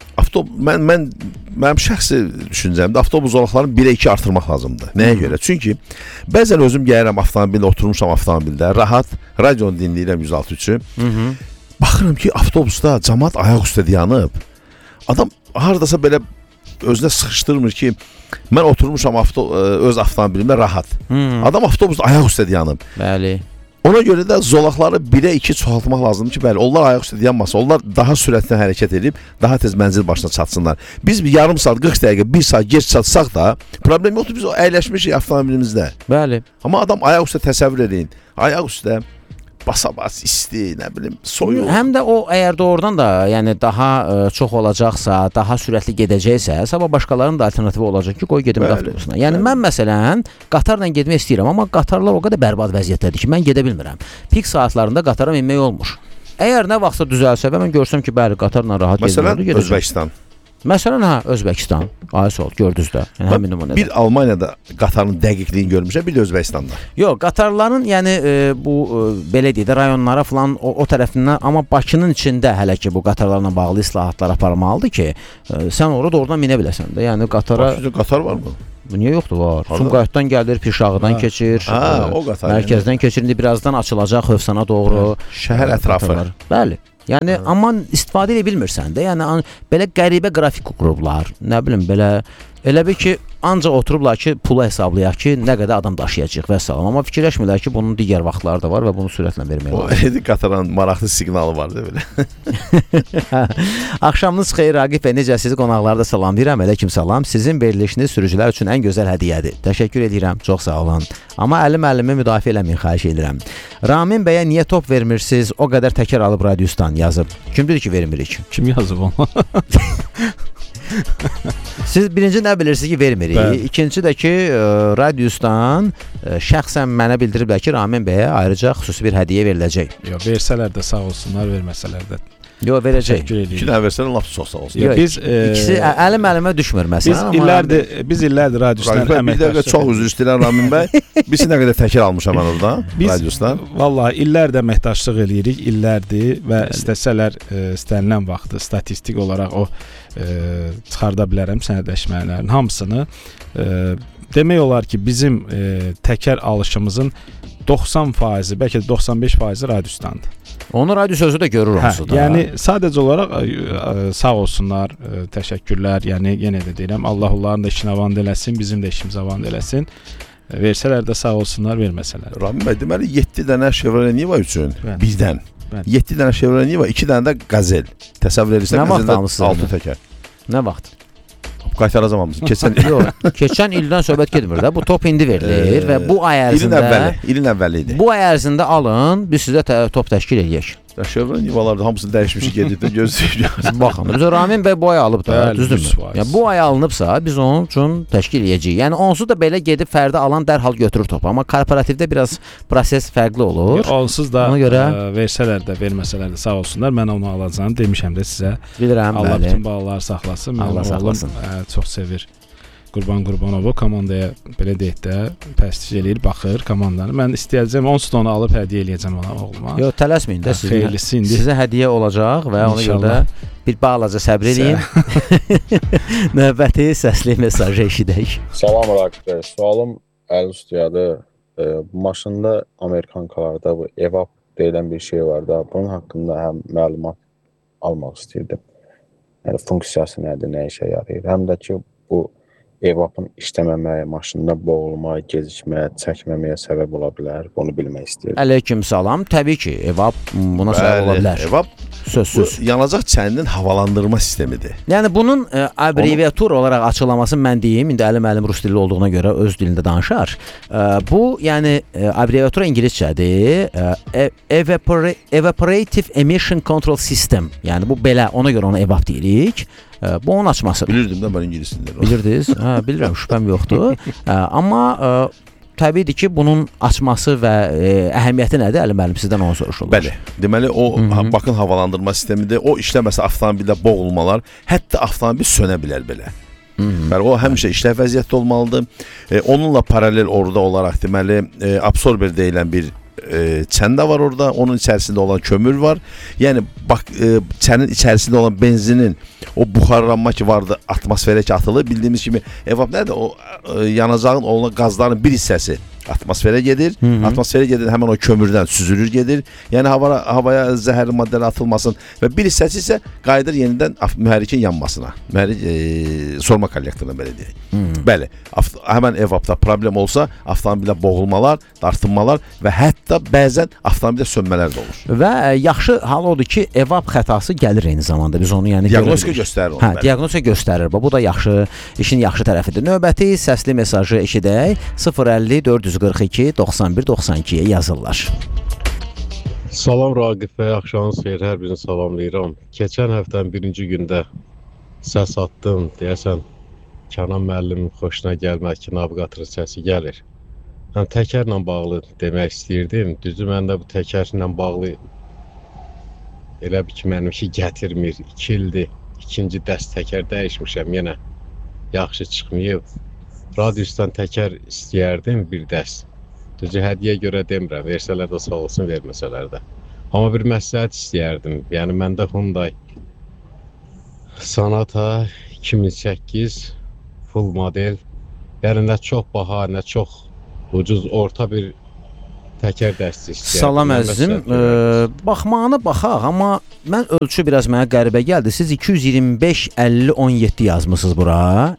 A: mənim şəxsi düşüncəmdə avtobus zolaqlarını 1-ə 2 artırmaq lazımdır. Nəyə görə? Çünki bəzən özüm gəlirəm avtomobildə, oturmuşam avtomobildə, rahat radionu dinləyirəm 106.3-ü. Baxıram ki, avtobusda cəmaət ayaq üstə dayanıb. Adam hardasa belə özünə sıxışdırmır ki, mən oturmuşam öz avtomobilimdə rahat. Adam avtobusda ayaq üstə dayanıb.
B: Bəli.
A: Ona görə də zolaqları 1-ə 2 çoxaltmaq lazımdır ki, bəli, onlar ayaq üstə dayanmasa, onlar daha sürətlə hərəkət edib, daha tez mənzil başına çatsınlar. Biz bir yarım saat, 40 dəqiqə, 1 saat geç çatsaq da, problem yoxdur, biz o əyləşmişik avtomobilimizdə.
B: Bəli.
A: Amma adam ayaq üstə təsəvvür edin, ayaq üstə basa-bas, isti, nə bilim, soyuq.
B: Həm də o əgər doğrudan da, yəni daha çox olacaqsa, daha sürətli gedəcəksə, sabah başqalarının da alternativi olacaq ki, qoy gedim avtobusuna. Yəni mən məsələn qatarla getmək istəyirəm, amma qatarlar o qədər bərbad vəziyyətdədir ki, mən gedə bilmirəm. Pik saatlarında qatara minmək olmur. Əgər nə vaxtsa düzəlsə və mən görsəm ki, bəli, qatarla rahat
A: Məsələn,
B: gedəcəm.
A: Özbəkistan.
B: Məsələn, Özbəkistan. Ayı ol, gördünüz də. Yəni həmin nümunədə.
A: Bir Almaniyada qatarın dəqiqliyini görmüşəm, bir də Özbəkistanda.
B: Yox, qatarların, yəni bu belə deyək də rayonlara falan o tərəfindən, amma Bakının içində hələ ki bu qatarlarla bağlı islahatlar aparılmalıdır ki, sən orada doğrudan minə biləsən də. Yəni qatara
A: qatar varmı?
B: Niyə yoxdur? Var. Sumqayıtdan gəlir, Pirşağıdan keçir.
A: O qatar.
B: Mərkəzdən keçir. İndi birazdan açılacaq Hövsana doğru.
A: Şəhər ətrafı.
B: Bəli. Yəni amma istifadə edə bilmirsən də. Yəni belə qəribə qrafik qurublar. Nə bilim belə elə bir ki ancaq oturublar ki, pulu hesablayaq ki, nə qədər adam daşıyacaq və salam. Amma fikirləşmirlər ki, bunun digər vaxtları da var və bunu sürətlə vermək
A: lazımdır. O Edi Qataran maraqlı siqnalı var da belə.
B: Axşamınız xeyir Raqib bəy, necəsiniz? Qonaqları da salamlayıram. Aleyküm salam. Sizin verilişiniz sürücülər üçün ən gözəl hədiyyədir. Təşəkkür edirəm. Çox sağ olun. Amma əlim-əlimi müdafiə eləməyin, xahiş edirəm. Ramin bəyə niyə top vermirsiniz? O qədər təkər alıb radiusdan yazıb. Kim dedi ki, vermirik?
C: Kim yazıb onu?
B: Siz birinci nə bilirsiniz ki, vermirik. İkinci də ki, radiusdan şəxsən mənə bildiriblər ki, Ramin bəyə ayrıca xüsusi bir hədiyyə veriləcək.
C: Yox, versələr də sağ olsunlar, verməsələr də.
B: Yox, verəcək.
A: İki dənə versələr lap çox sağ olsun.
B: Yox, ikisi əlim-əlimə düşmür məsələn.
C: Biz illərdir radiusdan
A: əməkdaşlıq. Çox üzr istəyirəm Ramin bəy. Biz nə qədər təkər almışam mən orada radiusdan.
C: Vallahi illərdir əməkdaşlıq eləyirik, illərdir və istəsələr istənilən vaxtı statistik olaraq o çıxarda bilərəm sənədləşmələrin hamısını. Demək olar ki, bizim təkər alışımızın 90%, bəlkə də 95% radiusdandır.
B: Onu radius özü də görür onsuz da.
C: Yəni sadəcə olaraq sağ olsunlar, təşəkkürlər. Yəni yenə də deyirəm, Allah onların da işini avand eləsin, bizim də işimizi avand eləsin. Versələr də sağ olsunlar, verməsələr.
A: Ramin bəy, deməli 7 dənə Chevrolet Niva üçün bizdən. 7 dənə Chevrolet Niva, 2 dənə də Gazelle. Təsəvvür edirsən, Gazelle'də 6 təkər.
B: Nə vaxt?
A: Qaytaracağamamız.
B: Keçən ildən söhbət getmir də. Bu top indi verilir və bu ay ərzində
A: ilin əvvəli idi.
B: Bu ay ərzində alın, biz sizə top təşkil edək.
A: Chevrolet Nivalarda hamısını dəyişmiş gedib də gözləyir.
B: Baxın, biz Ramin bəy bu ay alıb da, düzdürmü? Yəni bu ay alınıbsa, biz onun üçün təşkil edəcəyik. Yəni onsuz da belə gedib fərdi alan dərhal götürür topu, amma korporativdə biraz proses fərqli olur.
C: Onsuz da versələr də, verməsələr də sağ olsunlar. Mən onu alacağam, demişəm də sizə.
B: Bilirəm, bəli.
C: Allah bütün balaları saxlasın.
B: Allah saxlasın.
C: Çox sevir. Qurban Qurbanovu komandaya belə deyək də pəstiş eləyir, baxır komandanı. Mən istəyəcəm, onsuz da onu alıb hədiyyə eləyəcəm ona oğluma.
B: Yox, tələsməyin də sizə hədiyyə olacaq və ona görə də bir balaca səbr eləyin. Növbəti səsli mesajı eşidək.
G: Salam Raqib bəy, sualım əl üstüyadır. Bu maşında Amerikankalarda bu EVAP deyilən bir şey var da, bunun haqqında həm məlumat almaq istəyirdim. Yəni funksiyası nədir, nə işə yarayır? Həm də ki, bu EVAP-ın işləməməyə, maşında boğulma, gecikmə, çəkməməyə səbəb ola bilər. Bunu bilmək istəyirəm.
B: Aleyküm salam. Təbii ki, EVAP buna səbəb ola bilər.
A: EVAP sözsüz yanacaq çəninin havalandırma sistemidir.
B: Yəni bunun abreviatur olaraq açıqlamasını mən deyim. İndi əlim rus dilli olduğuna görə öz dilində danışar. Bu, yəni abreviatura ingiliscədir. Evaporative Emission Control System. Yəni bu belə, ona görə ona EVAP deyirik. Bu onun açması.
A: Bilirdim də mən ingiliscə.
B: Bilirdiniz? Bilirəm, şübhəm yoxdur. Amma təbiidir ki, bunun açması və əhəmiyyəti nədir? Əlim sizdən onu soruşurlar.
A: Bəli. Deməli o bakın havalandırma sistemidir. O işləməsə avtomobildə boğulmalar, hətta avtomobil sönə bilər belə. Bəli, o həmişə işləv vəziyyətdə olmalıdır. Onunla paralel orada olaraq deməli absorber deyilən bir çən də var orada, onun içərisində olan kömür var. Yəni çənin içərisində olan benzinin o buxarlanma ki vardı, atmosferə ki atılır. Bildiyimiz kimi EVAP nədir? O yanacağın olan qazların bir hissəsi atmosferə gedir. Atmosferə gedir, həmin o kömürdən süzülür gedir. Yəni havaya zəhərli maddələr atılmasın və bir hissəsi isə qayıdır yenidən mühərrikin yanmasına. Mühərrik sorma kollektoruna belə deyək. Bəli, həmin EVAP-da problem olsa, avtomobildə boğulmalar, dartınmalar və hətta bəzən avtomobildə sönmələr də olur.
B: Və yaxşı hal odur ki, EVAP xətası gəlir eyni zamanda. Biz onu yəni
A: diaqnostika göstərir onu.
B: Diaqnostika göstərir. Bu da yaxşı, işin yaxşı tərəfidir. Növbəti səsli mesajı eşidək. 050 442 91 92-yə yazırlar.
H: Salam Raqib bəy, axşamınız xeyir, hər birini salamlayıram. Keçən həftənin birinci gündə səs atdım, deyəsən Kənan müəllimin xoşuna gəlmək ki, naviqatörun səsi gəlir. Yəni təkərlə bağlı demək istəyirdim. Düzü məndə bu təkərlə bağlı elə bir ki, mənimki gətirmir. 2 ildir, ikinci dəst təkər dəyişmişəm, yenə yaxşı çıxmayıb. Radiusdan təkər istəyərdim bir dəst. Düzü hədiyyə görə demirəm, versələr də sağ olsun, verməsələr də. Amma bir məsləhət istəyərdim. Yəni məndə Hyundai Sonata 2008 full model. Yəni nə çox baha, nə çox ucuz, orta bir təkər dəsti istəyərdim.
B: Salam əzizim, baxmağına baxaq, amma mən ölçü biraz mənə qəribə gəldi. Siz 225-50-17 yazmısınız bura.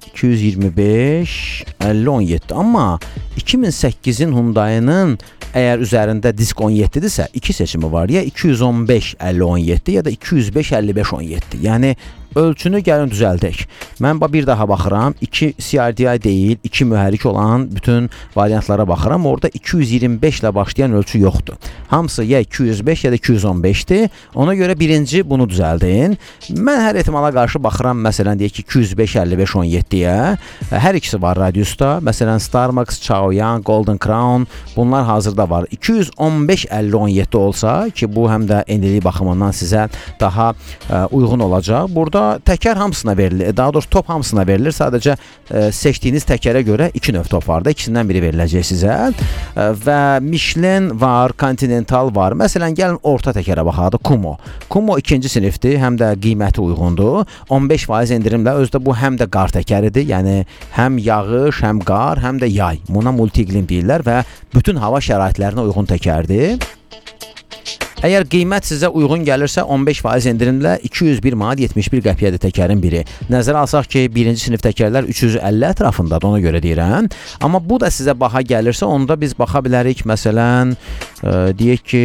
B: 225-50-17. Amma 2008-in Hyundai-nın əgər üzərində disk 17-dirsə, iki seçimi var. Ya 215-50-17 ya da 205-55-17. Yəni ölçünü gəlin düzəldək. Mən bir daha baxıram. 2 CRDI deyil, 2 mühərrik olan bütün variantlara baxıram. Orada 225 ilə başlayan ölçü yoxdur. Hamısı ya 205 ya da 215-dir. Ona görə birinci bunu düzəldin. Mən hər ehtimala qarşı baxıram. Məsələn, deyək ki, 205-55-17-yə. Hər ikisi var radiusda. Məsələn, Starmax, Chaoyang, Golden Crown, bunlar hazırda var. 215-50-17 olsa ki, bu həm də enlilik baxımından sizə daha uyğun olacaq. Burada təkər hamısına verilir. Daha doğrusu top hamısına verilir. Sadəcə seçdiyiniz təkərə görə 2 növ top var da. İkisindən biri veriləcək sizə. Və Michelin var, Continental var. Məsələn, gəlin orta təkərə baxaq da, Kumo. Kumo 2-ci sinifdir, həm də qiyməti uyğundur. 15% endirimlə özdə bu həm də qar təkəridir. Yəni həm yağış, həm qar, həm də yay. Buna multi-iqlim deyirlər və bütün hava şəraitlərinə uyğun təkərdir. Əgər qiymət sizə uyğun gəlirsə 15% endirimlə 201 manat 71 qəpiyə də təkərin biri. Nəzərə alsaq ki, birinci sinif təkərlər 350 ətrafındadır, ona görə deyirəm. Amma bu da sizə baha gəlirsə, onda biz baxa bilərik. Məsələn, deyək ki,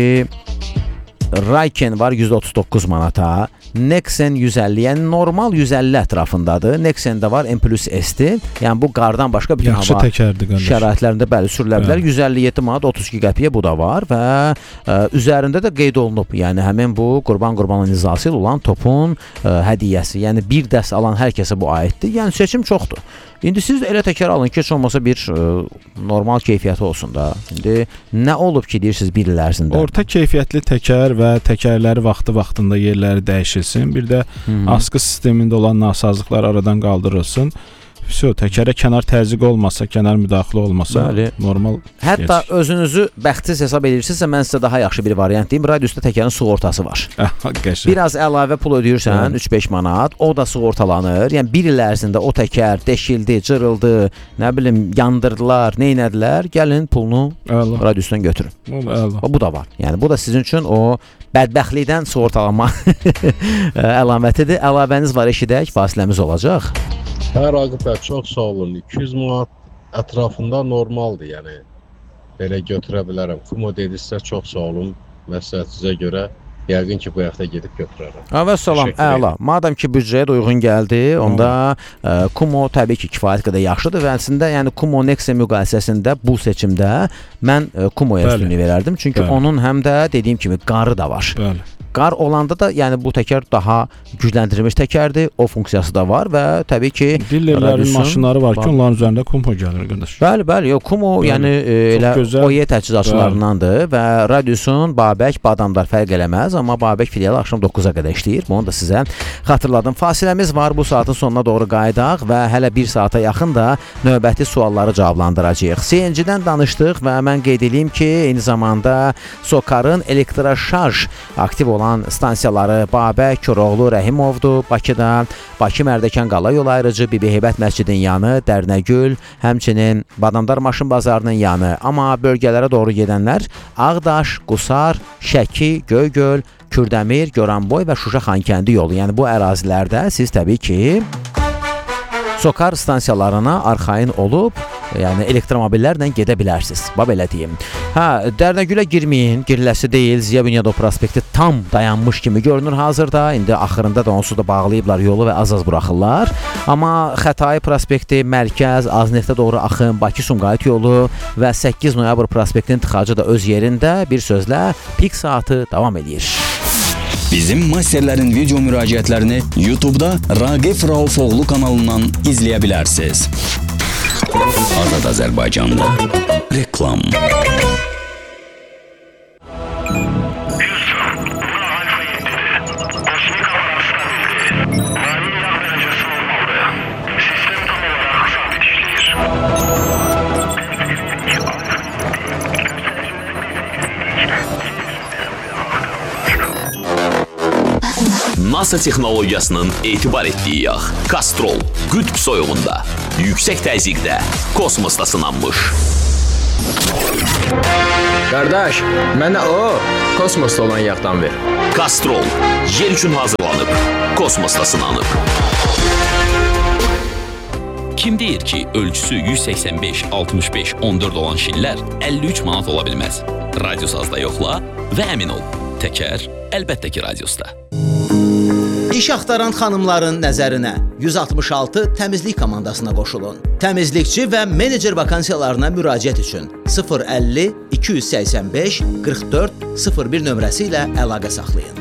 B: Rayken var 139 manata, Nexen 150, yəni normal 150 ətrafındadır. Nexen də var M plus S-dir. Yəni bu qardan başqa bütün hava şəraitlərində bəli sürülə bilər. 157 manat 32 qəpiyə bu da var və üzərində də qeyd olunub. Yəni həmin bu Qurban nizası ilə olan topun hədiyyəsi. Yəni bir dəst alan hər kəsə bu aiddir. Yəni seçim çoxdur. İndi siz elə təkər alın ki, heç olmasa bir normal keyfiyyəti olsun da. İndi nə olub ki, deyirsiniz bir il ərzində?
C: Orta keyfiyyətli təkər və təkərləri vaxtında yerləri dəyişilsin. Bir də askı sistemində olan nasazlıqlar aradan qaldırılsın. Təkərə kənar təzyiq olmasa, kənar müdaxilə olmasa, normal.
B: Hətta özünüzü bəxtsiz hesab edirsinizsə, mən sizə daha yaxşı bir variant deyim. Radiusda təkərin sığortası var. Biraz əlavə pul ödəyirsən, 3-5 manat, o da sığortalanır. Yəni bir il ərzində o təkər deşildi, cırıldı, nə bilim, yandırdılar, neynədilər, gəlin pulunu radiusdan götürün. Bu da var. Yəni bu da sizin üçün o bədbəxtlikdən sığortalanma əlamətidir. Əlavəniz var, eşidək, fasiləmiz olacaq.
H: Hə, Raqib bəy, çox sağ olun. 200 manat ətrafında normaldır, yəni belə götürə bilərəm. Kumo dedinizsə çox sağ olun. Məsləhət sizə görə yəqin ki, bu həftə gedib götürərəm.
B: Və salam, əla. Madam ki, büdcəyə də uyğun gəldi, onda Kumo təbii ki, kifayət qədər yaxşıdır və əslində, yəni Kumo Nexen müqayisəsində bu seçimdə mən Kumoya üstünlüyü verərdim. Çünki onun həm də dediyim kimi qarı da var. Qar olanda da, yəni bu təkər daha gücləndirilmiş təkərdir, o funksiyası da var və təbii ki,
C: dillerlərin maşınları var ki, onların üzərində Kumo gəlir qardaş.
B: Bəli, Kumo yəni elə OE təchizatçılarındandır və radiusun Babək, Badamdar fərq eləməz, amma Babək filialı axşam 9-a qədər işləyir. Bunu da sizə xatırladım. Fasiləmiz var, bu saatın sonuna doğru qayıdaq və hələ 1 saata yaxın da növbəti sualları cavablandıracağıq. CNG-dən danışdıq və mən qeyd edeyim ki, eyni zamanda Sokarın elektroşarj aktiv olan stansiyaları Babək, Koroğlu, Rəhimovdur. Bakıda Bakı Mərdəkan Qala yol ayrıcı, Bibi Heybət məscidin yanı, Dərnəgül, həmçinin Badamdar maşın bazarının yanı. Amma bölgələrə doğru gedənlər Ağdaş, Qusar, Şəki, Göygöl, Kürdəmir, Goranboy və Şuşa Xankəndi yolu. Yəni bu ərazilərdə siz təbii ki Sokar stansiyalarına arxayın olub yəni elektromobillərlə gedə bilərsiniz. Belə deyim. Dərnəgülə girməyin, giriləsi deyil. Ziya Bünyadov prospekti tam dayanmış kimi görünür hazırda. İndi axırında da onsuz da bağlayıblar yolu və az-az buraxırlar. Amma Xətai prospekti, Mərkəz, Azneftə doğru axın, Bakı-Sumqayıt yolu və 8 noyabr prospektinin tıxacı da öz yerində. Bir sözlə pik saatı davam edir.
I: Bizim masterlərin video müraciətlərini YouTube-da Raqif Raufoğlu kanalından izləyə bilərsiniz. Azad Azərbaycanda reklam.
L: NASA texnologiyasının etibar etdiyi yağ Kastrol qütb soyuğunda, yüksək təzyiqdə, kosmosda sınanmış.
K: Qardaş, mənə kosmosda olan yağdan ver.
L: Kastrol yer üçün hazırlanıb, kosmosda sınanıb. Kim deyir ki, ölçüsü 185, 65, 14 olan şinlər 53 manat ola bilməz? Radiosazda yoxla və əmin ol, təkər əlbəttə ki radiosda.
D: İş axtaran xanımların nəzərinə 166 təmizlik komandasına qoşulun. Təmizlikçi və menecer vakansiyalarına müraciət üçün 050 285 44 01 nömrəsi ilə əlaqə saxlayın.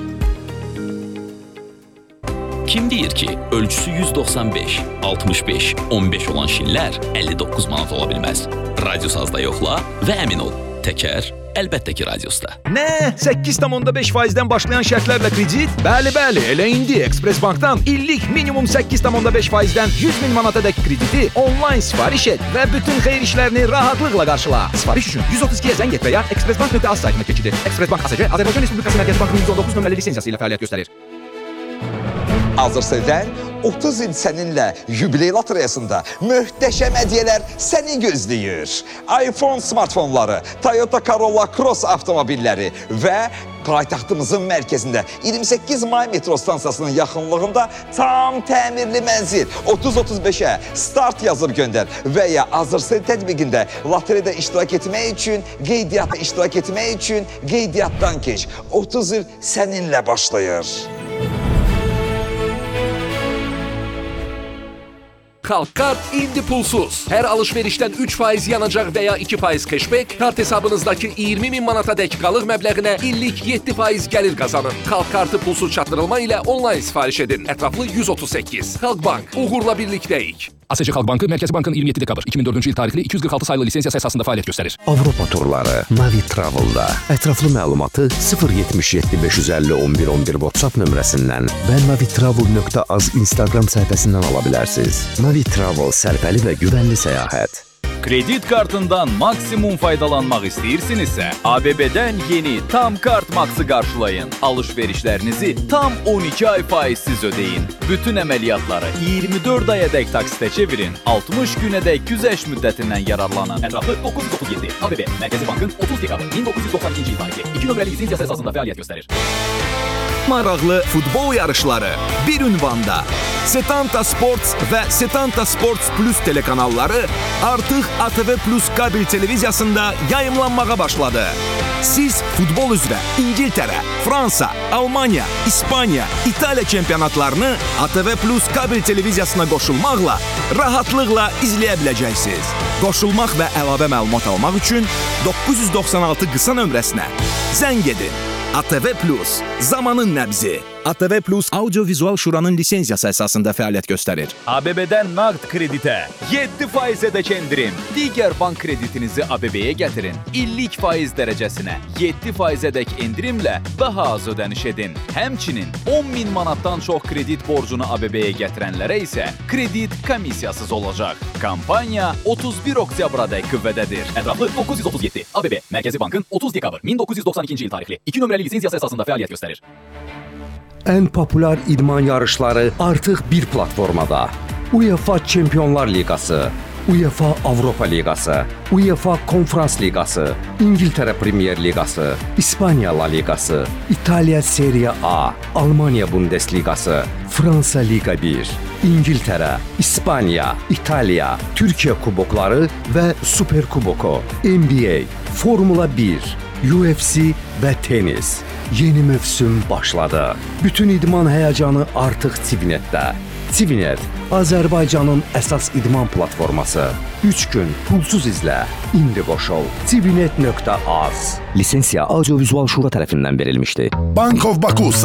L: Kim deyir ki, ölçüsü 195, 65, 15 olan şinlər 59 manat ola bilməz? Radiosazda yoxla və əmin ol, təkər əlbəttə ki radiosda.
U: Nə? 8,5%-dən başlayan şərtlərlə kredit? Bəli, elə indi Express Bankdan illik minimum 8,5%-dən 100 min manatadək krediti onlayn sifariş et və bütün xeyir işlərini rahatlıqla qarşıla. Sifariş üçün 132-yə zəng et və ya expressbank.az saytına keçid et. Express Bank ASC Azərbaycan Respublikası Mərkəzi Bankının 119 nömrəli lisensiyası ilə fəaliyyət göstərir.
V: Azərseldən 30 il səninlə yubiley lotereyasında möhtəşəm hədiyyələr səni gözləyir. iPhone smartfonları, Toyota Corolla Cross avtomobilləri və paytaxtımızın mərkəzində 28 may metro stansiyasının yaxınlığında tam təmirli mənzil 30-35-ə start yazıb göndər və ya Azərsel tətbiqində lotereyada iştirak etmək üçün, qeydiyyatdan keç. 30 il səninlə başlayır.
W: Xalq indi pulsuz. Hər alış-verişdən 3% yanacaq və ya 2% cashback, kart hesabınızdakı 20 min manatadək qalıq məbləğinə illik 7% gəlir qazanın. Xalq kartı pulsuz çatdırılma ilə onlayn sifariş edin. Ətraflı 138. Xalq Bank, uğurla birlikdəyik.
X: ASC Xalq Bankı Mərkəzi Bankın 27 dekabr 2004-cü il tarixli 246 saylı lisensiyası əsasında fəaliyyət göstərir.
Y: Avropa turları Navi Travel-da. Ətraflı məlumatı 077 550 11 11 WhatsApp nömrəsindən və navitravel.az Instagram səhifəsindən ala bilərsiniz. Navi Travel sərfəli və güvənli səyahət.
Z: Kredit kartından maksimum faydalanmaq istəyirsinizsə, ABB-dən yeni Tam Kart Max'ı qarşılayın. Alış-verişlərinizi tam 12 ay faizsiz ödeyin. Bütün əməliyyatları 24 ayədək taksitə çevirin. 60 günədək güzəşt müddətindən yararlanın.
W: Ətraflı 937. ABB, Mərkəzi Bankın 30 dekabr 1992-ci il tarixli 2 nömrəli lisensiyası əsasında fəaliyyət göstərir.
U: Maraqlı futbol yarışları bir ünvanda. Setanta Sports və Setanta Sports Plus telekanalları artıq ATV Plus kabel televiziyasında yayımlanmağa başladı. Siz futbol üzrə İngiltərə, Fransa, Almaniya, İspaniya, İtaliya çempionatlarını ATV Plus kabel televiziyasına qoşulmaqla rahatlıqla izləyə biləcəksiniz. Qoşulmaq və əlavə məlumat almaq üçün 996 qısa nömrəsinə zəng edin. ATV Plus, zamanın nəbzi. ATV Plus Audio-Vizual Şuranın lisensiyası əsasında fəaliyyət göstərir.
Z: ABB-dən nağd kreditə 7%-ədək endirim. Digər bank kreditinizi ABB-yə gətirin. İllik faiz dərəcəsinə 7%-ədək endirimlə daha az ödəniş edin. Həmçinin 10 min manatdan çox kredit borcunu ABB-yə gətirənlərə isə kredit komissiyasız olacaq. Kampaniya 31 oktyabrədək qüvvədədir.
W: Ətraflı 937. ABB, Mərkəzi Bankın 30 dekabr 1992-ci il tarixli 2 nömrəli lisensiyası əsasında fəaliyyət göstərir.
Y: Ən populyar idman yarışları artıq bir platformada. UEFA Çempionlar Liqası, UEFA Avropa Liqası, UEFA Konferans Liqası, İngiltərə Premyer Liqası, İspaniya La Liqası, İtaliya Serie A, Almaniya Bundesliqası, Fransa Liqa 1, İngiltərə, İspaniya, İtaliya, Türkiyə kubokları və Super Kuboku, NBA, Formula 1, UFC və tenis. Yeni mövsüm başladı. Bütün idman həyəcanı artıq Civinetdə. Civinet, Azərbaycanın əsas idman platforması. 3 gün pulsuz izlə. İndi qoşul. Civinet.az.
Q: Lisensiya Audiovizual Şura tərəfindən verilmişdir.
J: Bank of Baku